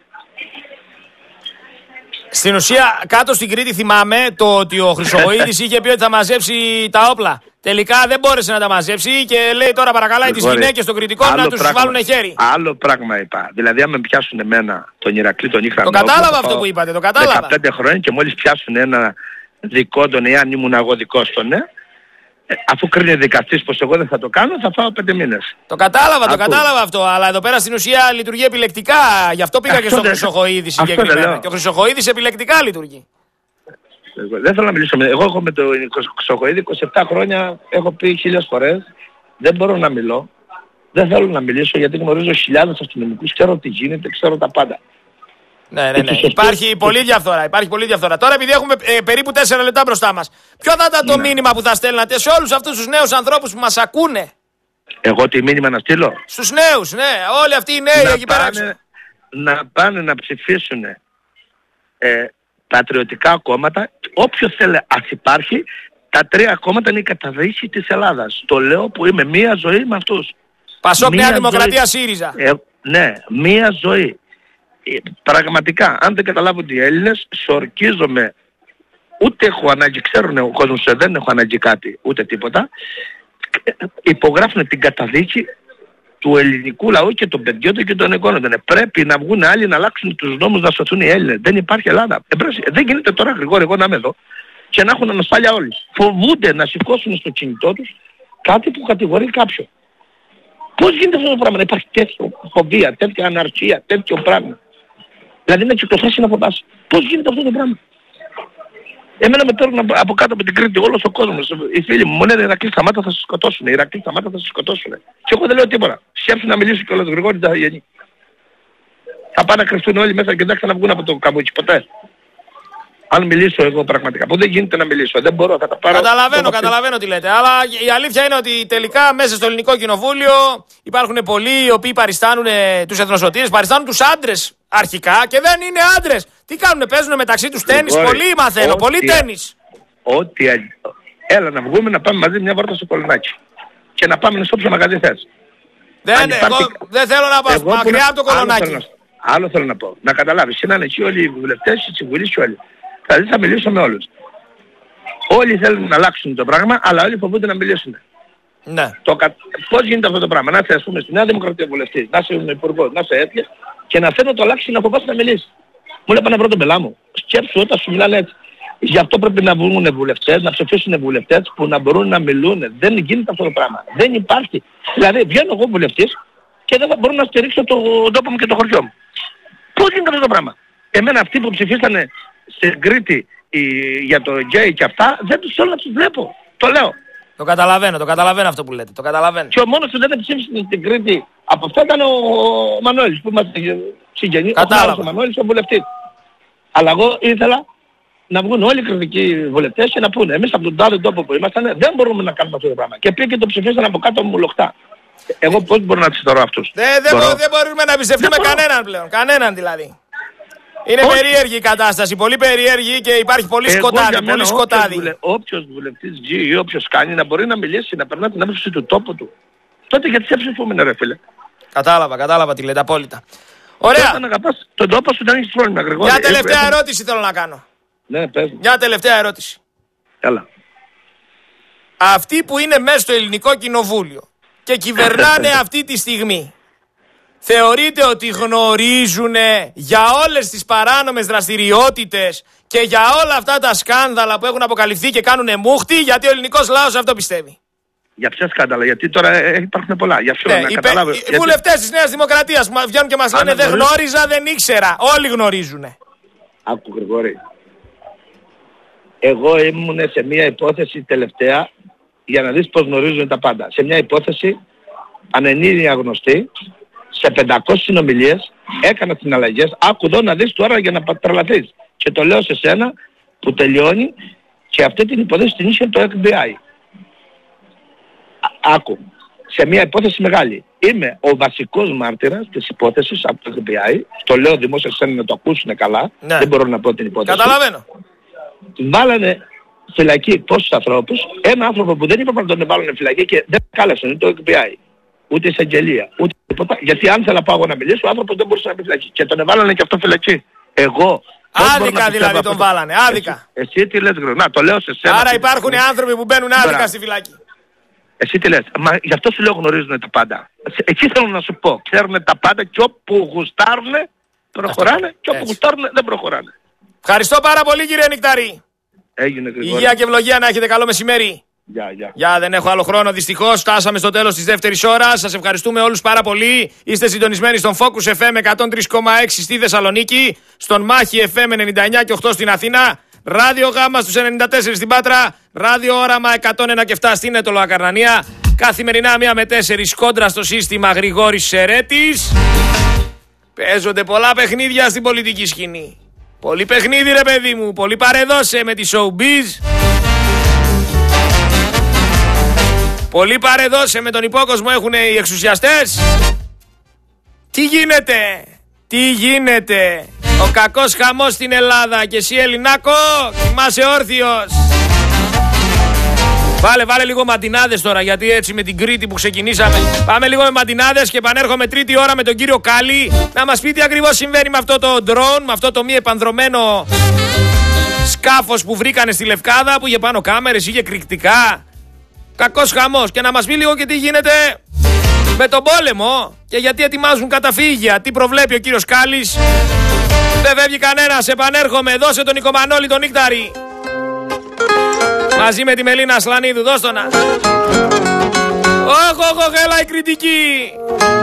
Στην ουσία, κάτω στην Κρήτη θυμάμαι το ότι ο Χρυσογοίδης είχε πει ότι θα μαζέψει τα όπλα. Τελικά δεν μπόρεσε να τα μαζέψει και λέει τώρα παρακαλάει τις γυναίκες των Κρητικών να τους πράγμα, βάλουν χέρι. Άλλο πράγμα είπα. Δηλαδή, αν με πιάσουν εμένα τον Ηρακλή, τον Ήχρανο. Το κατάλαβα αυτό που είπατε, το κατάλαβα. δεκαπέντε χρόνια και μόλις πιάσουν ένα δικό τον, εάν ήμουν εγώ δικός τον, ναι. Αφού κρίνει δικαστής πως εγώ δεν θα το κάνω, θα φάω πέντε μήνες. Το κατάλαβα, το κατάλαβα αυτό. Αλλά εδώ πέρα στην ουσία λειτουργεί επιλεκτικά. Γι' αυτό πήγα αυτό και στον Χρυσοχοίδη συγκεκριμένα. Και ο Χρυσοχοίδης επιλεκτικά λειτουργεί. Δεν θέλω να μιλήσω με... Εγώ έχω με τον Χρυσοχοίδη είκοσι επτά χρόνια, έχω πει χίλιες φορές. Δεν μπορώ να μιλώ. Δεν θέλω να μιλήσω γιατί γνωρίζω χιλιάδες αστυνομικούς. Ξέρω τι γίνεται, ξέρω τα πάντα. Ναι, ναι, ναι. Υπάρχει πολύ διαφθορά. Υπάρχει πολύ διαφθορά. Τώρα, επειδή έχουμε ε, περίπου τέσσερα λεπτά μπροστά μας, ποιο θα ήταν το ναι. μήνυμα που θα στέλνατε σε όλους αυτούς τους νέους ανθρώπους που μας ακούνε? Εγώ τι μήνυμα να στείλω? Στους νέους, ναι. Όλοι αυτοί οι νέοι να εκεί πέρα. Πάνε, να πάνε να ψηφίσουν ε, πατριωτικά κόμματα. Όποιο θέλει, ας υπάρχει. Τα τρία κόμματα είναι η καταδίκη της Ελλάδας. Το λέω που είμαι μία ζωή με αυτούς. Πασόκ, Νέα Δημοκρατία, ΣΥΡΙΖΑ. Ε, ναι, μία ζωή. Ε, πραγματικά, αν δεν καταλάβουν οι Έλληνες, σορκίζομαι. Ούτε έχω ανάγκη, ξέρουν ο κόσμος, δεν έχω ανάγκη κάτι, ούτε τίποτα. Υπογράφουν την καταδίκη του ελληνικού λαού και των παιδιών του και των εγγόνων. Πρέπει να βγουν άλλοι να αλλάξουν τους νόμους, να σωθούν οι Έλληνες. Δεν υπάρχει Ελλάδα. Δεν γίνεται τώρα, Γρηγόρη, εγώ να είμαι εδώ και να έχουν ανασφάλεια όλοι. Φοβούνται να σηκώσουν στο κινητό τους κάτι που κατηγορεί κάποιον. Πώς γίνεται αυτό το πράγμα, να υπάρχει τέτοια φοβία, τέτοια αναρχία, τέτοιο πράγμα. Δηλαδή να κυκλοφορήσει να φοβάσαι. Πώς γίνεται αυτό το πράγμα. Εμένα με παίρνουν από κάτω από την Κρήτη όλος ο κόσμος. Οι φίλοι μου μου λένε Ηρακλή σταμάτα θα σε σκοτώσουν. Ηρακλή σταμάτα θα σε σκοτώσουν. Και εγώ δεν λέω τίποτα. Σκέψου να μιλήσω κιόλας, Γρηγόρη, τα γεννή. Θα πάνε να κρυφτούν όλοι μέσα και δεν θα βγουν από το καμπούτσι ποτέ. Αν μιλήσω εγώ πραγματικά, που δεν γίνεται να μιλήσω, δεν μπορώ, θα τα πάρω. Καταλαβαίνω, καταλαβαίνω τι λέτε. Αλλά η αλήθεια είναι ότι τελικά μέσα στο Ελληνικό Κοινοβούλιο υπάρχουν πολλοί οι οποίοι παριστάνουν τους εθνοσωτήρες, παριστάνουν τους άντρες αρχικά και δεν είναι άντρες. Τι κάνουνε, παίζουνε μεταξύ τους τένις, πολύ μαθαίνω, πολύ τένις. Ό,τι, έλα να βγούμε να πάμε μαζί μια βόλτα στο Κολονάκι και να πάμε σε όποιο μαγαζί θες. Δεν, υπάρχει... εγώ δεν θέλω να πάω μακριά από το Κολονάκι. Άλλο, άλλο θέλω να πω, να καταλάβεις, είναι εκεί όλοι οι βουλευτές, οι συμβουλείς και όλοι. Δηλαδή θα μιλήσω με όλους. Όλοι θέλουν να αλλάξουν το πράγμα, αλλά όλοι φοβούνται να μιλήσουν. Ναι. Το, πώς γίνεται αυτό το πράγμα, να είσαι ας πούμε στη Νέα Δημοκρατία βουλευτής, να είσαι υπουργός, να είσαι έτσι και να θέλω να το αλλάξει να φοβάσαι να μιλήσει. Μου λέει πάνε να βρω τον πελά μου. Σκέψου όταν σου μιλάνε έτσι. Γι' αυτό πρέπει να βγουν βουλευτές, να ψηφίσουν βουλευτές που να μπορούν να μιλούν. Δεν γίνεται αυτό το πράγμα. Δεν υπάρχει. Δηλαδή βγαίνω εγώ βουλευτής και δεν θα μπορώ να στηρίξω τον τόπο μου και το χωριό μου. Πώς γίνεται αυτό το πράγμα. Εμένα αυτοί που ψηφίσανε στην Κρήτη η, για το γκέι και αυτά, δεν τους θέλω να τους βλέπω. Το λέω. Το καταλαβαίνω, το καταλαβαίνω αυτό που λέτε. Το καταλαβαίνω. Και ο μόνος που δεν ψήφισε στην Κρήτη από αυτό ήταν ο, ο Μανώλης που είμαστε συγγενείς. Κατάλαβα. Ο Μανώλης ο βουλευτής. Αλλά εγώ ήθελα να βγουν όλοι οι κριτικοί βουλευτές και να πούνε εμείς από τον τάδε τόπο που ήμασταν δεν μπορούμε να κάνουμε αυτό το πράγμα. Και πήγε και το ψηφίσαν από κάτω μου λοχτά. Εγώ πώς μπορώ να τους θεωρώ αυτούς. Δεν δε δε μπορούμε να εμπιστευτούμε κανέναν πλέον. Κανέναν δηλαδή. Είναι όχι. Περίεργη η κατάσταση, πολύ περίεργη και υπάρχει πολύ εγώ σκοτάδι, πολύ σκοτάδι. Βουλε... Όποιος βουλευτής ζει ή όποιος κάνει να μπορεί να μιλήσει, να περνά την άποψη του τόπου του. Τότε γιατί σε ψηφούμε ρε φίλε. Κατάλαβα, κατάλαβα τι λέτε απόλυτα. Ωραία. Όταν αγαπάς τον τόπο σου δεν έχεις πρόβλημα, Γρηγόρη. Μια τελευταία έχω... ερώτηση θέλω να κάνω. Ναι, πες. Μια τελευταία ερώτηση. Έλα. Αυτοί που είναι μέσα στο Ελληνικό Κοινοβούλιο και κυβερνάνε αυτή τη στιγμή, θεωρείτε ότι γνωρίζουν για όλες τις παράνομες δραστηριότητες και για όλα αυτά τα σκάνδαλα που έχουν αποκαλυφθεί και κάνουν μούχτη, γιατί ο ελληνικός λαός αυτό πιστεύει. Για ποια σκάνδαλα, γιατί τώρα υπάρχουν πολλά. Για ποιο ναι, να οι καταλάβω. Οι γιατί... βουλευτές της Νέας Δημοκρατίας που βγαίνουν και μας λένε δεν γνώριζα, δεν ήξερα. Όλοι γνωρίζουν. Άκου Γρηγόρη. Εγώ ήμουν σε μια υπόθεση τελευταία για να δεις πως γνωρίζουν τα πάντα. Σε μια υπόθεση ανενίδια γνωστή. Σε πεντακόσιες συνομιλίες έκανα συναλλαγές, άκου εδώ να δεις τώρα για να τρελαθείς. Και το λέω σε σένα που τελειώνει και αυτή την υπόθεση την είχε το εφ μπι άι. Άκου, σε μια υπόθεση μεγάλη. Είμαι ο βασικός μάρτυρας της υπόθεσης από το εφ μπι άι. Το λέω δημόσια σε σένα να το ακούσουν καλά. Ναι. Δεν μπορώ να πω την υπόθεση. Καταλαβαίνω. Βάλανε φυλακή πόσους ανθρώπους. Ένα άνθρωπο που δεν είπα να τον βάλουν φυλακή και δεν κάλεσαν το εφ μπι άι. Ούτε εισαγγελία, ούτε τίποτα. Γιατί αν θέλω να πάω να μιλήσω, ο άνθρωπος δεν μπορούσε να πει φυλακή. Και τον εβάλανε και αυτό φυλακή. Εγώ. Άδικα δηλαδή τον βάλανε. Άδικα. Εσύ, εσύ τι λες, Γρηγόρη. Να, το λέω σε σένα. Άρα υπάρχουν άνθρωποι που μπαίνουν άδικα στη φυλακή. Εσύ τι λες. Μα γι' αυτό σου λέω γνωρίζουν τα πάντα. Εκεί θέλω να σου πω. Ξέρουν τα πάντα και όπου γουστάρουν προχωράνε και όπου γουστάρουν δεν προχωράνε. Ευχαριστώ πάρα πολύ κύριε Νικταρή. Έγινε Γρηγόρη. Υγεία και ευλογία να έχετε καλό μεσημέρι. Γεια, γεια. Γεια, δεν έχω άλλο χρόνο δυστυχώς. Φτάσαμε στο τέλος της δεύτερης ώρας. Σας ευχαριστούμε όλους πάρα πολύ. Είστε συντονισμένοι στον Focus εφ εμ εκατόν τρία κόμμα έξι στη Θεσσαλονίκη, στον Μάχη εφ εμ ενενήντα εννιά και οκτώ στην Αθήνα, Ράδιο Γάμα στους ενενήντα τέσσερα στην Πάτρα, Ράδιο Όραμα εκατόν ένα και επτά στην Έτωλο Ακαρνανία. Καθημερινά μία με τέσσερις κόντρα στο σύστημα Γρηγόρης Σερέτης. Παίζονται πολλά παιχνίδια στην πολιτική σκηνή. Πολύ παιχνίδι ρε παιδί μου, πολύ παρεδώσε με τη showbiz. Πολύ παρεδώσε με τον υπόκοσμο έχουν οι εξουσιαστές. Τι γίνεται, τι γίνεται. Ο κακός χαμός στην Ελλάδα και εσύ Ελληνάκο κοιμάσαι όρθιος. Βάλε, βάλε λίγο μαντινάδες τώρα, γιατί έτσι με την Κρήτη που ξεκινήσαμε. Πάμε λίγο με μαντινάδες και επανέρχομαι τρίτη ώρα με τον κύριο Κάλλη να μας πει τι ακριβώς συμβαίνει με αυτό το drone, με αυτό το μη επανδρωμένο σκάφος που βρήκανε στη Λευκάδα, που είχε πάνω κάμερες, είχε κρυκτικά. Κακός χαμός. Και να μας πει λίγο και τι γίνεται με τον πόλεμο και γιατί ετοιμάζουν καταφύγια. Τι προβλέπει ο κύριος Κάλλης. Δεν φεύγει κανένας. Επανέρχομαι. Δώσε τον Νικομανόλη τον Νίκταρη. Μαζί με τη Μελίνα Ασλανίδου. Δώσ' το να. Όχ, όχ, όχ, έλα η κριτική.